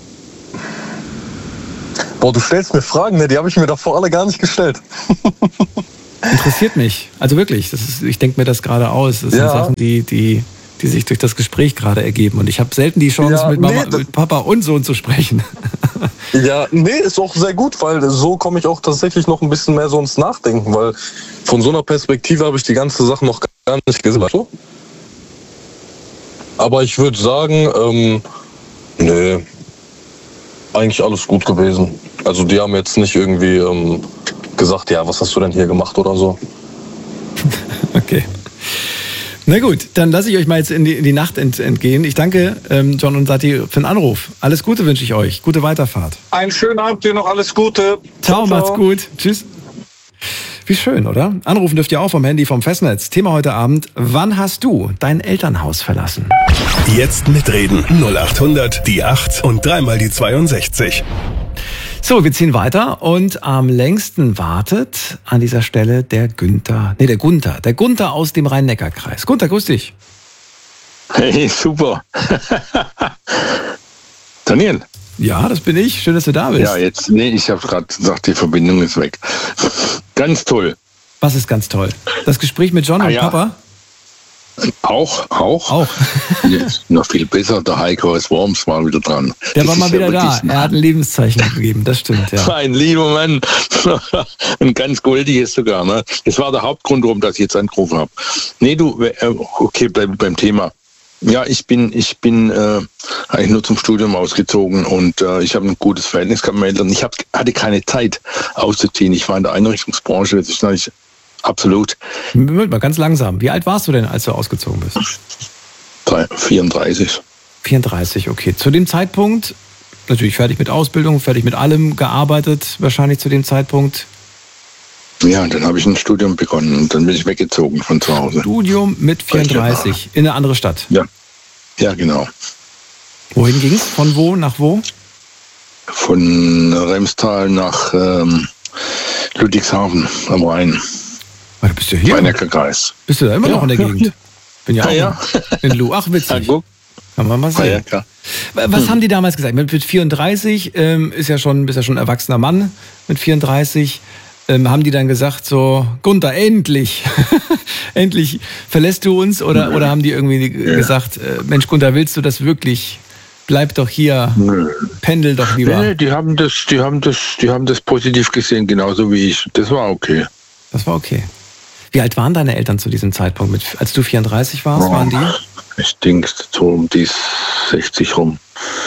du stellst mir Fragen, ne? Die habe ich mir davor alle gar nicht gestellt. Interessiert mich. Also wirklich, ich denke mir das gerade aus. Das sind Sachen, die sich durch das Gespräch gerade ergeben. Und ich habe selten die Chance, mit Papa und Sohn zu sprechen. Ja, nee, ist auch sehr gut, weil so komme ich auch tatsächlich noch ein bisschen mehr so ins Nachdenken, weil von so einer Perspektive habe ich die ganze Sache noch gar nicht gesehen. Aber ich würde sagen, nee, eigentlich alles gut gewesen. Also die haben jetzt nicht irgendwie gesagt, ja, was hast du denn hier gemacht oder so. Okay. Na gut, dann lasse ich euch mal jetzt in die Nacht entgehen. Ich danke John und Sati für den Anruf. Alles Gute wünsche ich euch. Gute Weiterfahrt. Einen schönen Abend dir noch, alles Gute. Ciao, macht's gut. Tschüss. Wie schön, oder? Anrufen dürft ihr auch vom Handy vom Festnetz. Thema heute Abend: Wann hast du dein Elternhaus verlassen? Jetzt mitreden. 0800 die 8 und dreimal die 62. So, wir ziehen weiter und am längsten wartet an dieser Stelle der Gunther. Der Gunther aus dem Rhein-Neckar-Kreis. Gunther, grüß dich. Hey, super. Daniel. Ja, das bin ich. Schön, dass du da bist. Ja, ich habe gerade gesagt, die Verbindung ist weg. Ganz toll. Was ist ganz toll? Das Gespräch mit John und Papa? Auch. Jetzt noch viel besser, der Heiko aus Worms war wieder dran. Der war mal wieder da. Er hat ein Lebenszeichen gegeben, das stimmt, ja. Ein lieber Mann. Ein ganz goldiges sogar. Ne? Das war der Hauptgrund, warum ich jetzt angerufen habe. Nee, okay, beim Thema. Ja, ich bin eigentlich nur zum Studium ausgezogen und ich habe ein gutes Verhältnis gehabt mit meinen Eltern. Ich hatte keine Zeit auszuziehen. Ich war in der Einrichtungsbranche, das ist natürlich absolut. Moment mal, ganz langsam. Wie alt warst du denn, als du ausgezogen bist? 34. 34, okay. Zu dem Zeitpunkt, natürlich fertig mit Ausbildung, fertig mit allem gearbeitet, wahrscheinlich zu dem Zeitpunkt. Ja, und dann habe ich ein Studium begonnen und dann bin ich weggezogen von zu Hause. Studium mit 34 in eine andere Stadt? Ja, genau. Wohin ging es? Von wo nach wo? Von Remstal nach Ludwigshafen am Rhein. Du bist ja hier. Rhein-Neckar-Kreis. Bist du da immer noch in der Gegend? Bin ja auch in Lu. Ach, witzig. Kann man mal sehen. Ja, klar. Was haben die damals gesagt? Mit 34 bist ja schon ein erwachsener Mann. Mit 34 haben die dann gesagt so, Gunther, endlich, endlich verlässt du uns? Oder haben die irgendwie gesagt, Mensch, Gunther, willst du das wirklich? Bleib doch hier, pendel doch lieber. Nee, die haben das positiv gesehen, genauso wie ich. Das war okay. Das war okay. Wie alt waren deine Eltern zu diesem Zeitpunkt? Als du 34 warst, waren die? Ich denke so um die 60 rum.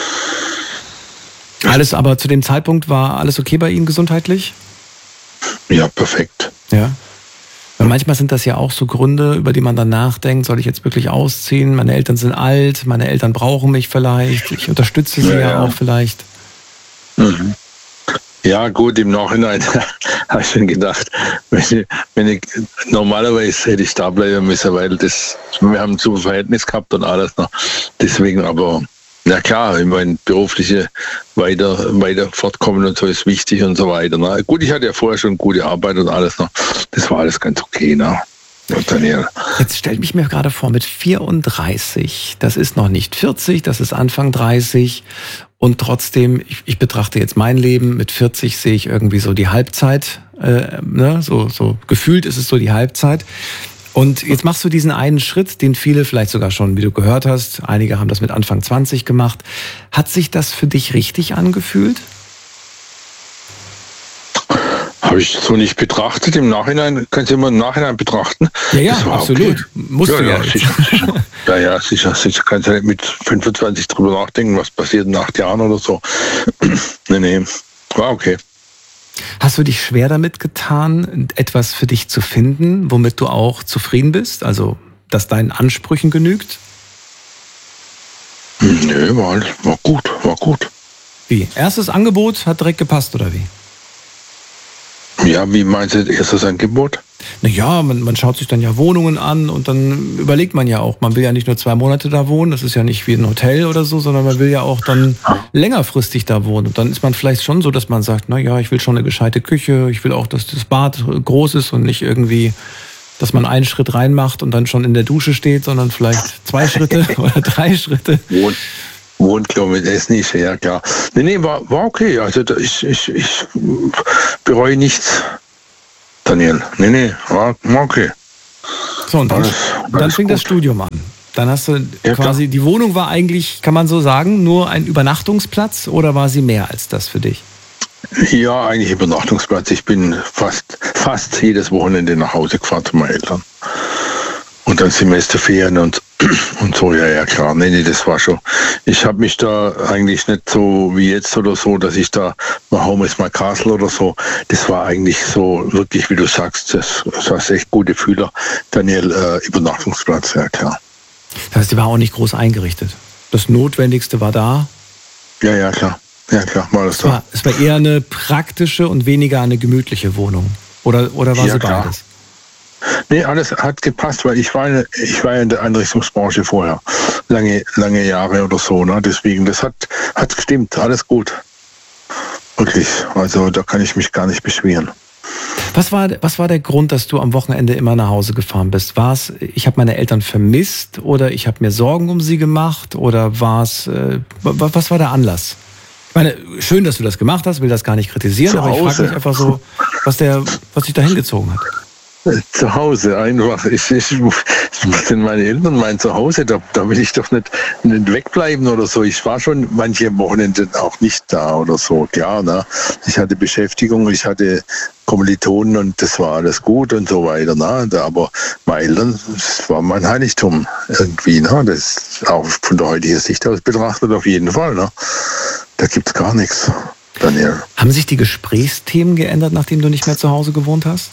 Aber zu dem Zeitpunkt war alles okay bei ihnen gesundheitlich? Ja, perfekt. Ja. Weil manchmal sind das ja auch so Gründe, über die man dann nachdenkt, soll ich jetzt wirklich ausziehen? Meine Eltern sind alt, meine Eltern brauchen mich vielleicht, ich unterstütze sie ja auch vielleicht. Mhm. Ja, gut, im Nachhinein habe ich schon gedacht, wenn ich normalerweise hätte ich da bleiben müssen, weil wir haben ein super Verhältnis gehabt und alles noch. Deswegen aber, na klar, ich meine, berufliche weiter fortkommen und so ist wichtig und so weiter. Ne? Gut, ich hatte ja vorher schon gute Arbeit und alles noch. Das war alles ganz okay, ne? Daniel. Jetzt stellt mich mir gerade vor, mit 34, das ist noch nicht 40, das ist Anfang 30 und trotzdem, ich betrachte jetzt mein Leben, mit 40 sehe ich irgendwie so die Halbzeit, so gefühlt ist es so die Halbzeit. Und jetzt machst du diesen einen Schritt, den viele vielleicht sogar schon, wie du gehört hast, einige haben das mit Anfang 20 gemacht. Hat sich das für dich richtig angefühlt? Habe ich so nicht betrachtet. Im Nachhinein, kannst du immer im Nachhinein betrachten. Ja, absolut. Okay. Musst du ja. Sicher. Kannst du nicht mit 25 drüber nachdenken, was passiert in 8 Jahren oder so. Nee, war okay. Hast du dich schwer damit getan, etwas für dich zu finden, womit du auch zufrieden bist? Also, das deinen Ansprüchen genügt? Nö, war gut. Wie? Erstes Angebot hat direkt gepasst, oder wie? Ja, wie meinst du, erstes Angebot? Naja, man schaut sich dann ja Wohnungen an und dann überlegt man ja auch, man will ja nicht nur 2 Monate da wohnen, das ist ja nicht wie ein Hotel oder so, sondern man will ja auch dann längerfristig da wohnen. Und dann ist man vielleicht schon so, dass man sagt, naja, ich will schon eine gescheite Küche, ich will auch, dass das Bad groß ist und nicht irgendwie, dass man einen Schritt reinmacht und dann schon in der Dusche steht, sondern vielleicht 2 Schritte oder 3 Schritte. Wohnklo mit Essnische, ja klar. Nee, war okay. Also ich bereue nichts, Daniel. Nee, war okay. So, und dann fing das Studium an. Dann hast du quasi, die Wohnung war eigentlich, kann man so sagen, nur ein Übernachtungsplatz oder war sie mehr als das für dich? Ja, eigentlich Übernachtungsplatz. Ich bin fast jedes Wochenende nach Hause gefahren zu meinen Eltern. Und dann Semesterferien und so, ja klar. Nee, das war schon. Ich habe mich da eigentlich nicht so wie jetzt oder so, dass ich da my home is my castle oder so. Das war eigentlich so wirklich, wie du sagst, das war echt gute Fühler. Daniel, Übernachtungsplatz, ja klar. Das heißt, die war auch nicht groß eingerichtet. Das Notwendigste war da. Ja, klar. Ja, klar, war das da. Es war eher eine praktische und weniger eine gemütliche Wohnung. Oder war sie klar. Beides? Nee, alles hat gepasst, weil ich war ja in der Einrichtungsbranche vorher. Lange Jahre oder so, ne? Deswegen, das hat gestimmt, alles gut. Wirklich, also da kann ich mich gar nicht beschweren. Was war der Grund, dass du am Wochenende immer nach Hause gefahren bist? War es, ich habe meine Eltern vermisst oder ich habe mir Sorgen um sie gemacht oder war es, was war der Anlass? Ich meine, schön, dass du das gemacht hast, will das gar nicht kritisieren, aber ich frage mich einfach so, was dich da hingezogen hat. Zu Hause einfach. Sind meine Eltern mein Zuhause, da will ich doch nicht wegbleiben oder so. Ich war schon manche Wochenende auch nicht da oder so, klar. Ne? Ich hatte Beschäftigung, ich hatte Kommilitonen und das war alles gut und so weiter. Ne? Aber meine Eltern, das war mein Heiligtum irgendwie. Ne? Das auch von der heutigen Sicht aus betrachtet auf jeden Fall. Ne? Da gibt's gar nichts, Daniel. Haben sich die Gesprächsthemen geändert, nachdem du nicht mehr zu Hause gewohnt hast?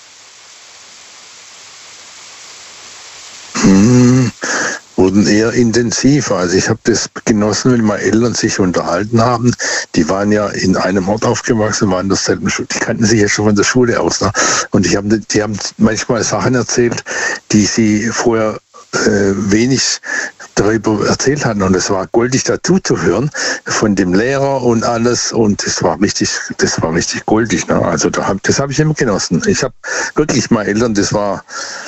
Wurden eher intensiver. Also ich habe das genossen, wenn meine Eltern sich unterhalten haben. Die waren ja in einem Ort aufgewachsen, waren in derselben Schule. Die kannten sich ja schon von der Schule aus. Ne? Und die haben manchmal Sachen erzählt, die sie vorher wenig darüber erzählt hatten. Und es war goldig dazu zu hören von dem Lehrer und alles. Und das war richtig goldig. Ne? Also das habe ich immer genossen. Ich habe wirklich meine Eltern, das war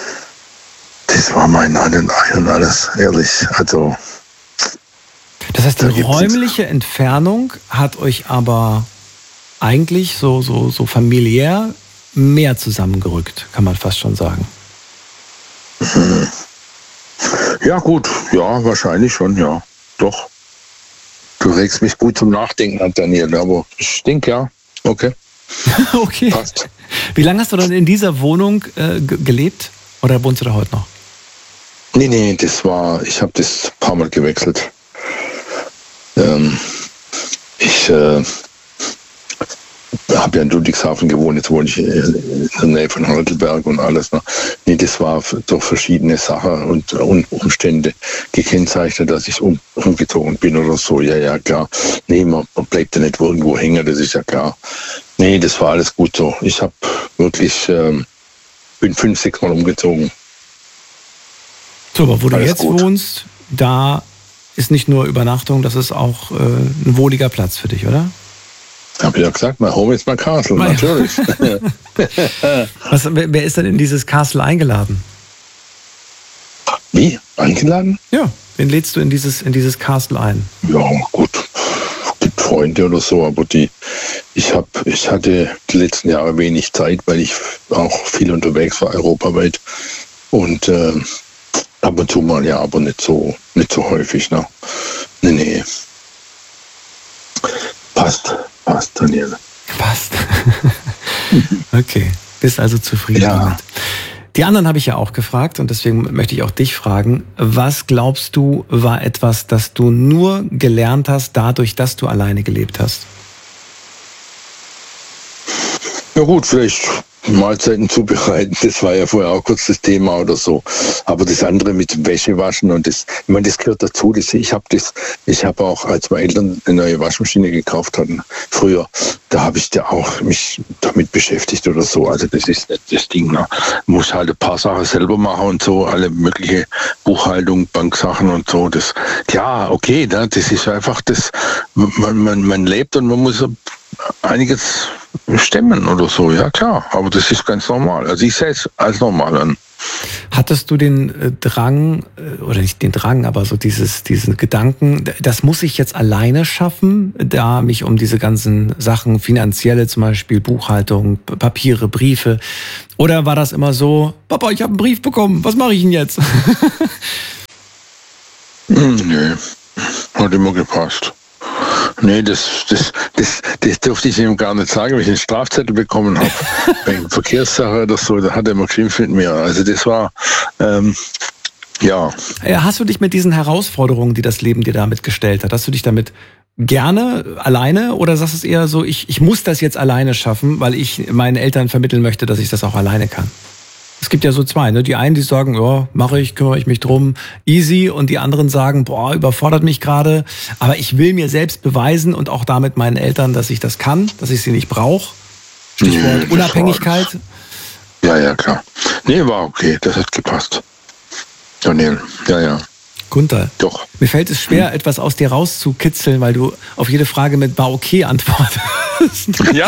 mein alles, ehrlich. Also. Das heißt, die räumliche Entfernung hat euch aber eigentlich so familiär mehr zusammengerückt, kann man fast schon sagen. Ja, gut. Ja, wahrscheinlich schon, ja. Doch. Du regst mich gut zum Nachdenken an, Daniel, aber ich denke, ja. Okay. Okay. Passt. Wie lange hast du dann in dieser Wohnung gelebt? Oder wohnst du da heute noch? Nee, ich habe das ein paar Mal gewechselt. Ich habe ja in Ludwigshafen gewohnt, jetzt wohne ich in der Nähe von Heidelberg und alles. Ne? Nee, das war durch verschiedene Sachen und Umstände gekennzeichnet, dass ich umgezogen bin oder so. Ja, klar. Nee, man bleibt ja nicht irgendwo hängen, das ist ja klar. Nee, das war alles gut so. Ich habe wirklich, bin 5-6 Mal umgezogen. So, aber wo du Alles jetzt gut. wohnst, da ist nicht nur Übernachtung, das ist auch ein wohliger Platz für dich, oder? Hab ich ja gesagt, my home is my castle, natürlich. Wer ist denn in dieses Castle eingeladen? Wie? Eingeladen? Ja, wen lädst du in dieses Castle ein? Ja, gut. Gibt Freunde oder so, aber ich hatte die letzten Jahre wenig Zeit, weil ich auch viel unterwegs war, europaweit. Und ab und zu mal, ja, aber nicht so häufig, ne? Nee. Passt, Daniel. Passt. Okay, bist also zufrieden damit. Die anderen habe ich ja auch gefragt und deswegen möchte ich auch dich fragen, was glaubst du, war etwas, das du nur gelernt hast, dadurch, dass du alleine gelebt hast? Ja gut, vielleicht Mahlzeiten zubereiten, das war ja vorher auch kurz das Thema oder so. Aber das andere mit Wäsche waschen und das, ich meine, das gehört dazu. Ich habe auch, als meine Eltern eine neue Waschmaschine gekauft hatten, früher, da habe ich ja auch mich damit beschäftigt oder so. Also das ist nicht das Ding. Ne? Muss halt ein paar Sachen selber machen und so, alle mögliche Buchhaltung, Banksachen und so. Das, ja, okay, ne? Das ist einfach das, man lebt und man muss einiges stemmen oder so, ja klar, aber das ist ganz normal. Also ich sehe es als normal an. Hattest du den Drang, oder nicht den Drang, aber so diesen Gedanken, das muss ich jetzt alleine schaffen, da mich um diese ganzen Sachen, finanzielle zum Beispiel, Buchhaltung, Papiere, Briefe, oder war das immer so, Papa, ich habe einen Brief bekommen, was mache ich denn jetzt? Nee, hat immer gepasst. Nee, das durfte ich ihm gar nicht sagen, wenn ich einen Strafzettel bekommen habe. Wegen Verkehrssache oder so, da hat er immer geschimpft mit mir. Also das war, ja. Hast du dich mit diesen Herausforderungen, die das Leben dir damit gestellt hat, hast du dich damit gerne alleine oder sagst du es eher so, ich muss das jetzt alleine schaffen, weil ich meinen Eltern vermitteln möchte, dass ich das auch alleine kann? Es gibt ja so zwei, ne? Die einen, die sagen, ja, mache ich, kümmere ich mich drum, easy. Und die anderen sagen, boah, überfordert mich gerade. Aber ich will mir selbst beweisen und auch damit meinen Eltern, dass ich das kann, dass ich sie nicht brauche. Stichwort Unabhängigkeit. Ja, klar. Nee, war okay, das hat gepasst. Daniel, ja. Gunther, doch. Mir fällt es schwer, etwas aus dir rauszukitzeln, weil du auf jede Frage mit war okay antwortest. Ja.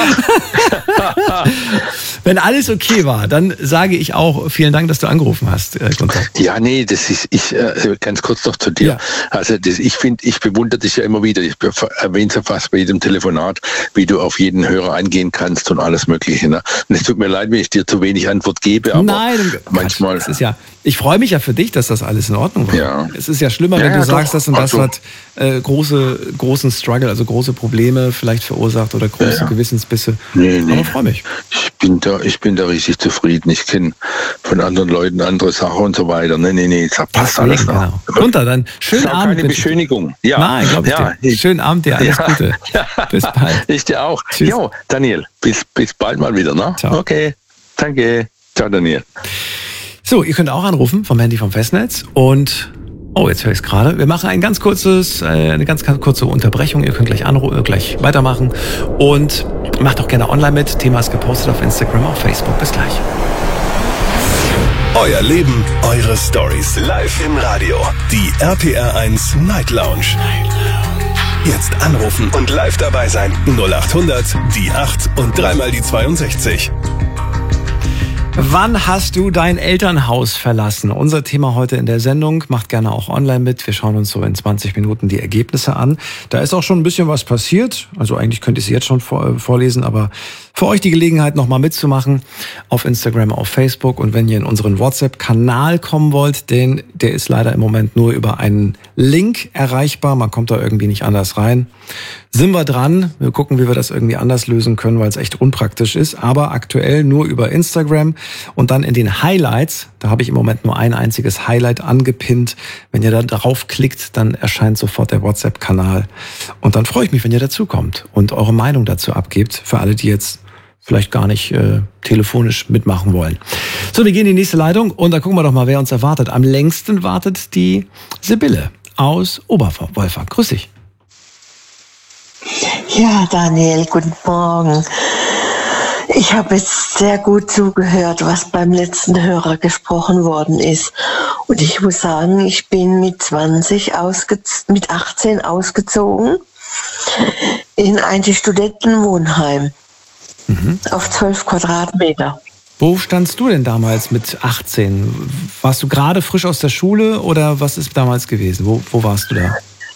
Wenn alles okay war, dann sage ich auch vielen Dank, dass du angerufen hast, Gunther. Ja, nee, das ist, ganz kurz noch zu dir. Ja. Also ich bewundere dich ja immer wieder. Ich erwähne es ja fast bei jedem Telefonat, wie du auf jeden Hörer eingehen kannst und alles Mögliche. Ne? Und es tut mir leid, wenn ich dir zu wenig Antwort gebe, aber nein, manchmal. Das ist ja, ich freue mich ja für dich, dass das alles in Ordnung war. Ja. Es ist ja schlimmer, wenn du sagst, das und das hat großen Struggle, also große Probleme vielleicht verursacht oder große Gewissensbisse. Nee. Aber freue mich. Ich bin da richtig zufrieden. Ich kenne von anderen Leuten andere Sachen und so weiter. Nee, das passt alles noch. Genau. Gunther, dann schönen Abend. Keine Beschönigung. Ja. Nein, glaube ich dir. Schönen Abend dir, alles Gute. Bis bald. Ich dir auch. Tschüss. Jo, Daniel, bis bald mal wieder. Ne? Ciao. Okay, danke. Ciao, Daniel. So, ihr könnt auch anrufen vom Handy vom Festnetz und jetzt höre ich es gerade. Wir machen eine ganz kurze Unterbrechung. Ihr könnt gleich weitermachen und macht auch gerne online mit. Thema ist gepostet auf Instagram, auf Facebook. Bis gleich. Euer Leben, eure Stories. Live im Radio. Die RPR1 Night Lounge. Jetzt anrufen und live dabei sein. 0800 die 8 und 3 mal die 62. Wann hast du dein Elternhaus verlassen? Unser Thema heute in der Sendung. Macht gerne auch online mit. Wir schauen uns so in 20 Minuten die Ergebnisse an. Da ist auch schon ein bisschen was passiert. Also eigentlich könnte ich sie jetzt schon vorlesen, aber für euch die Gelegenheit, nochmal mitzumachen auf Instagram, auf Facebook. Und wenn ihr in unseren WhatsApp-Kanal kommen wollt, denn der ist leider im Moment nur über einen Link erreichbar. Man kommt da irgendwie nicht anders rein. Sind wir dran. Wir gucken, wie wir das irgendwie anders lösen können, weil es echt unpraktisch ist. Aber aktuell nur über Instagram und dann in den Highlights. Da habe ich im Moment nur ein einziges Highlight angepinnt. Wenn ihr da drauf klickt, dann erscheint sofort der WhatsApp-Kanal. Und dann freue ich mich, wenn ihr dazukommt und eure Meinung dazu abgebt. Für alle, die jetzt vielleicht gar nicht telefonisch mitmachen wollen. So, wir gehen in die nächste Leitung und da gucken wir doch mal, wer uns erwartet. Am längsten wartet die Sibylle aus Oberwolfach. Grüß dich. Ja, Daniel, guten Morgen. Ich habe jetzt sehr gut zugehört, was beim letzten Hörer gesprochen worden ist. Und ich muss sagen, ich bin mit 18 ausgezogen in ein Studentenwohnheim auf 12 Quadratmeter. Wo standst du denn damals mit 18? Warst du gerade frisch aus der Schule oder was ist damals gewesen? Wo warst du da?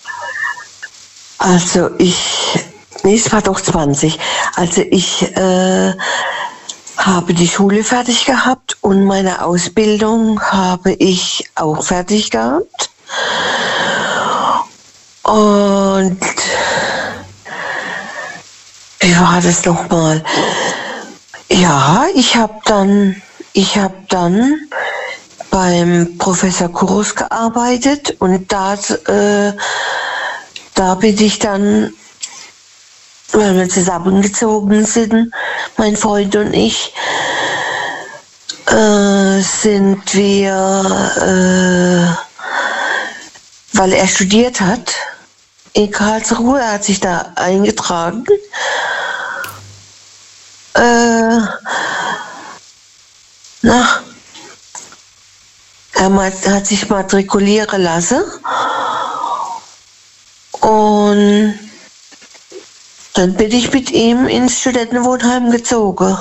Also es war doch 20. Also ich habe die Schule fertig gehabt und meine Ausbildung habe ich auch fertig gehabt. Und wie war das nochmal? Ja, ich habe dann beim Professor Kurus gearbeitet und da bin ich dann, weil wir zusammengezogen sind, mein Freund und ich, sind wir, weil er studiert hat in Karlsruhe, er hat sich da eingetragen. Er hat sich matrikulieren lassen und dann bin ich mit ihm ins Studentenwohnheim gezogen.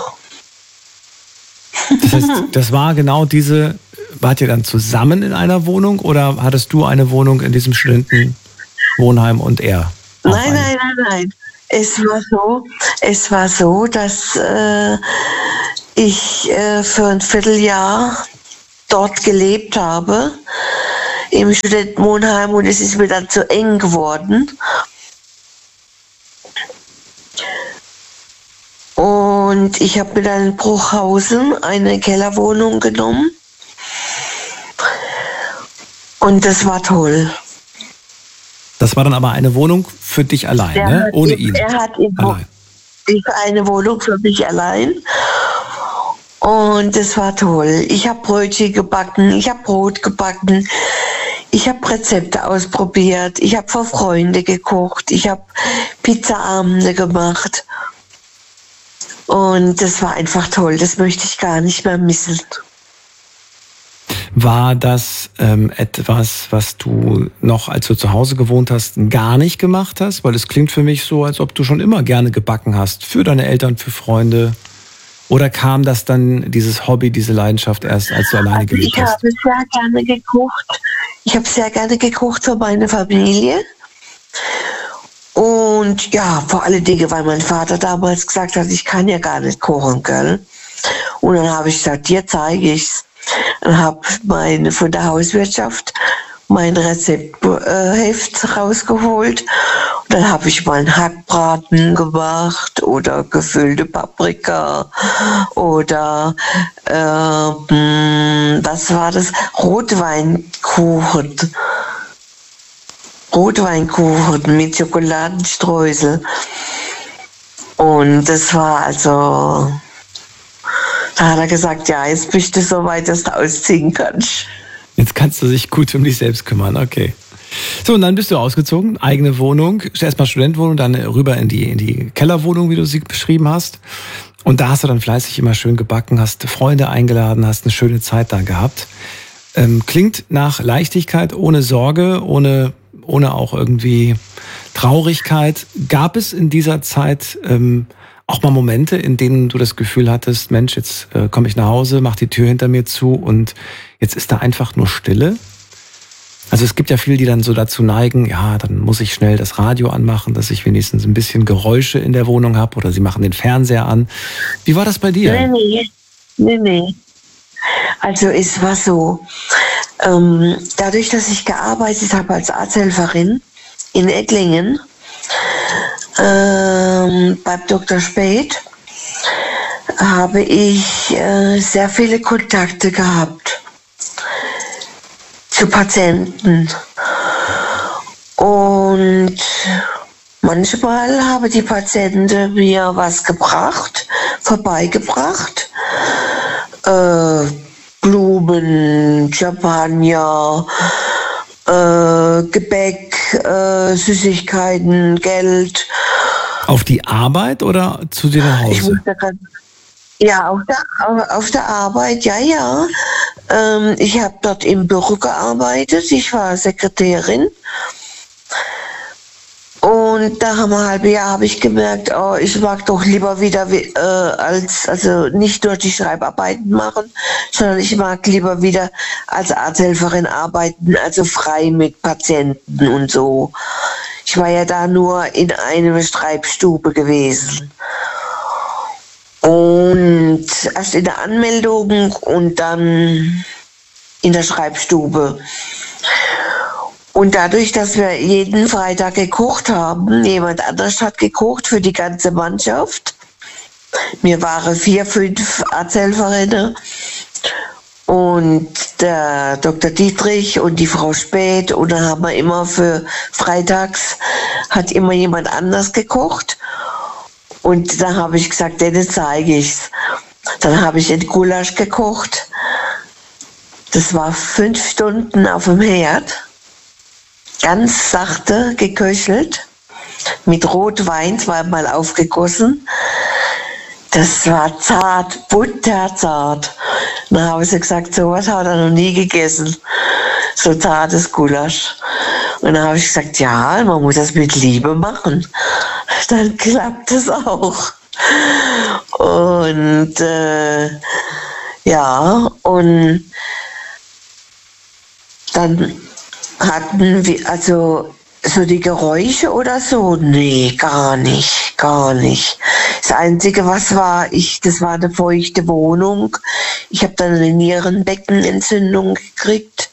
Das heißt, das war genau diese, wart ihr dann zusammen in einer Wohnung oder hattest du eine Wohnung in diesem Studentenwohnheim und er? Nein. Es war so, dass ich für ein Vierteljahr dort gelebt habe im Studentenwohnheim und es ist mir dann zu eng geworden. Und ich habe mir dann in Bruchhausen eine Kellerwohnung genommen. Und das war toll. Das war dann aber eine Wohnung für dich allein, ne? Ohne ihn. Er hat eine Wohnung für mich allein. Und das war toll. Ich habe Brötchen gebacken, ich habe Brot gebacken, ich habe Rezepte ausprobiert, ich habe für Freunde gekocht, ich habe Pizzaabende gemacht. Und das war einfach toll. Das möchte ich gar nicht mehr missen. War das etwas, was du noch, als du zu Hause gewohnt hast, gar nicht gemacht hast? Weil es klingt für mich so, als ob du schon immer gerne gebacken hast. Für deine Eltern, für Freunde. Oder kam das dann, dieses Hobby, diese Leidenschaft erst, als du alleine gelebt hast? Ich habe sehr gerne gekocht. Ich habe sehr gerne gekocht für meine Familie. Und ja, vor allen Dingen, weil mein Vater damals gesagt hat, ich kann ja gar nicht kochen, gell? Und dann habe ich gesagt, dir zeige ich's. Und habe von der Hauswirtschaft mein Rezeptheft rausgeholt. Und dann habe ich mal einen Hackbraten gemacht oder gefüllte Paprika oder was war das? Rotweinkuchen mit Schokoladenstreusel. Und das war also... Da hat er gesagt, ja, jetzt bist du so weit, dass du ausziehen kannst. Jetzt kannst du dich gut um dich selbst kümmern, okay. So, und dann bist du ausgezogen, eigene Wohnung, erstmal Studentenwohnung, dann rüber in die Kellerwohnung, wie du sie beschrieben hast. Und da hast du dann fleißig immer schön gebacken, hast Freunde eingeladen, hast eine schöne Zeit da gehabt. Klingt nach Leichtigkeit, ohne Sorge, ohne auch irgendwie Traurigkeit. Gab es in dieser Zeit auch mal Momente, in denen du das Gefühl hattest, Mensch, jetzt komme ich nach Hause, mach die Tür hinter mir zu und jetzt ist da einfach nur Stille? Also es gibt ja viele, die dann so dazu neigen, ja, dann muss ich schnell das Radio anmachen, dass ich wenigstens ein bisschen Geräusche in der Wohnung habe, oder sie machen den Fernseher an. Wie war das bei dir? Nee. Also es war so, dadurch, dass ich gearbeitet habe als Arzthelferin in Ettlingen, beim Dr. Speth, habe ich sehr viele Kontakte gehabt zu Patienten. Und manchmal haben die Patienten mir was vorbeigebracht. Blumen, Champagner, Gebäck, Süßigkeiten, Geld. Auf die Arbeit oder zu dir nach Hause? Ja, auf der Arbeit, ja. Ich habe dort im Büro gearbeitet, ich war Sekretärin. Und nach einem halben Jahr habe ich gemerkt, ich mag doch lieber wieder also nicht nur die Schreibarbeiten machen, sondern ich mag lieber wieder als Arzthelferin arbeiten, also frei mit Patienten und so. Ich war ja da nur in einer Schreibstube gewesen. Und erst in der Anmeldung und dann in der Schreibstube. Und dadurch, dass wir jeden Freitag gekocht haben, jemand anders hat gekocht für die ganze Mannschaft. Wir waren 4, 5 Arzthelferinnen und der Dr. Dietrich und die Frau Speth. Und dann haben wir immer für freitags, hat immer jemand anders gekocht. Und dann habe ich gesagt, denen zeige ich's. Dann habe ich einen Gulasch gekocht Das war 5 Stunden auf dem Herd, ganz sachte geköchelt, mit Rotwein zweimal aufgegossen. Das war zart, butterzart. Dann habe ich gesagt, sowas hat er noch nie gegessen. So zartes Gulasch. Und dann habe ich gesagt, ja, man muss das mit Liebe machen. Dann klappt es auch. Und ja, und dann hatten wir, also so die Geräusche oder so, nee, gar nicht. Das Einzige, was war, das war eine feuchte Wohnung. Ich habe dann eine Nierenbeckenentzündung gekriegt.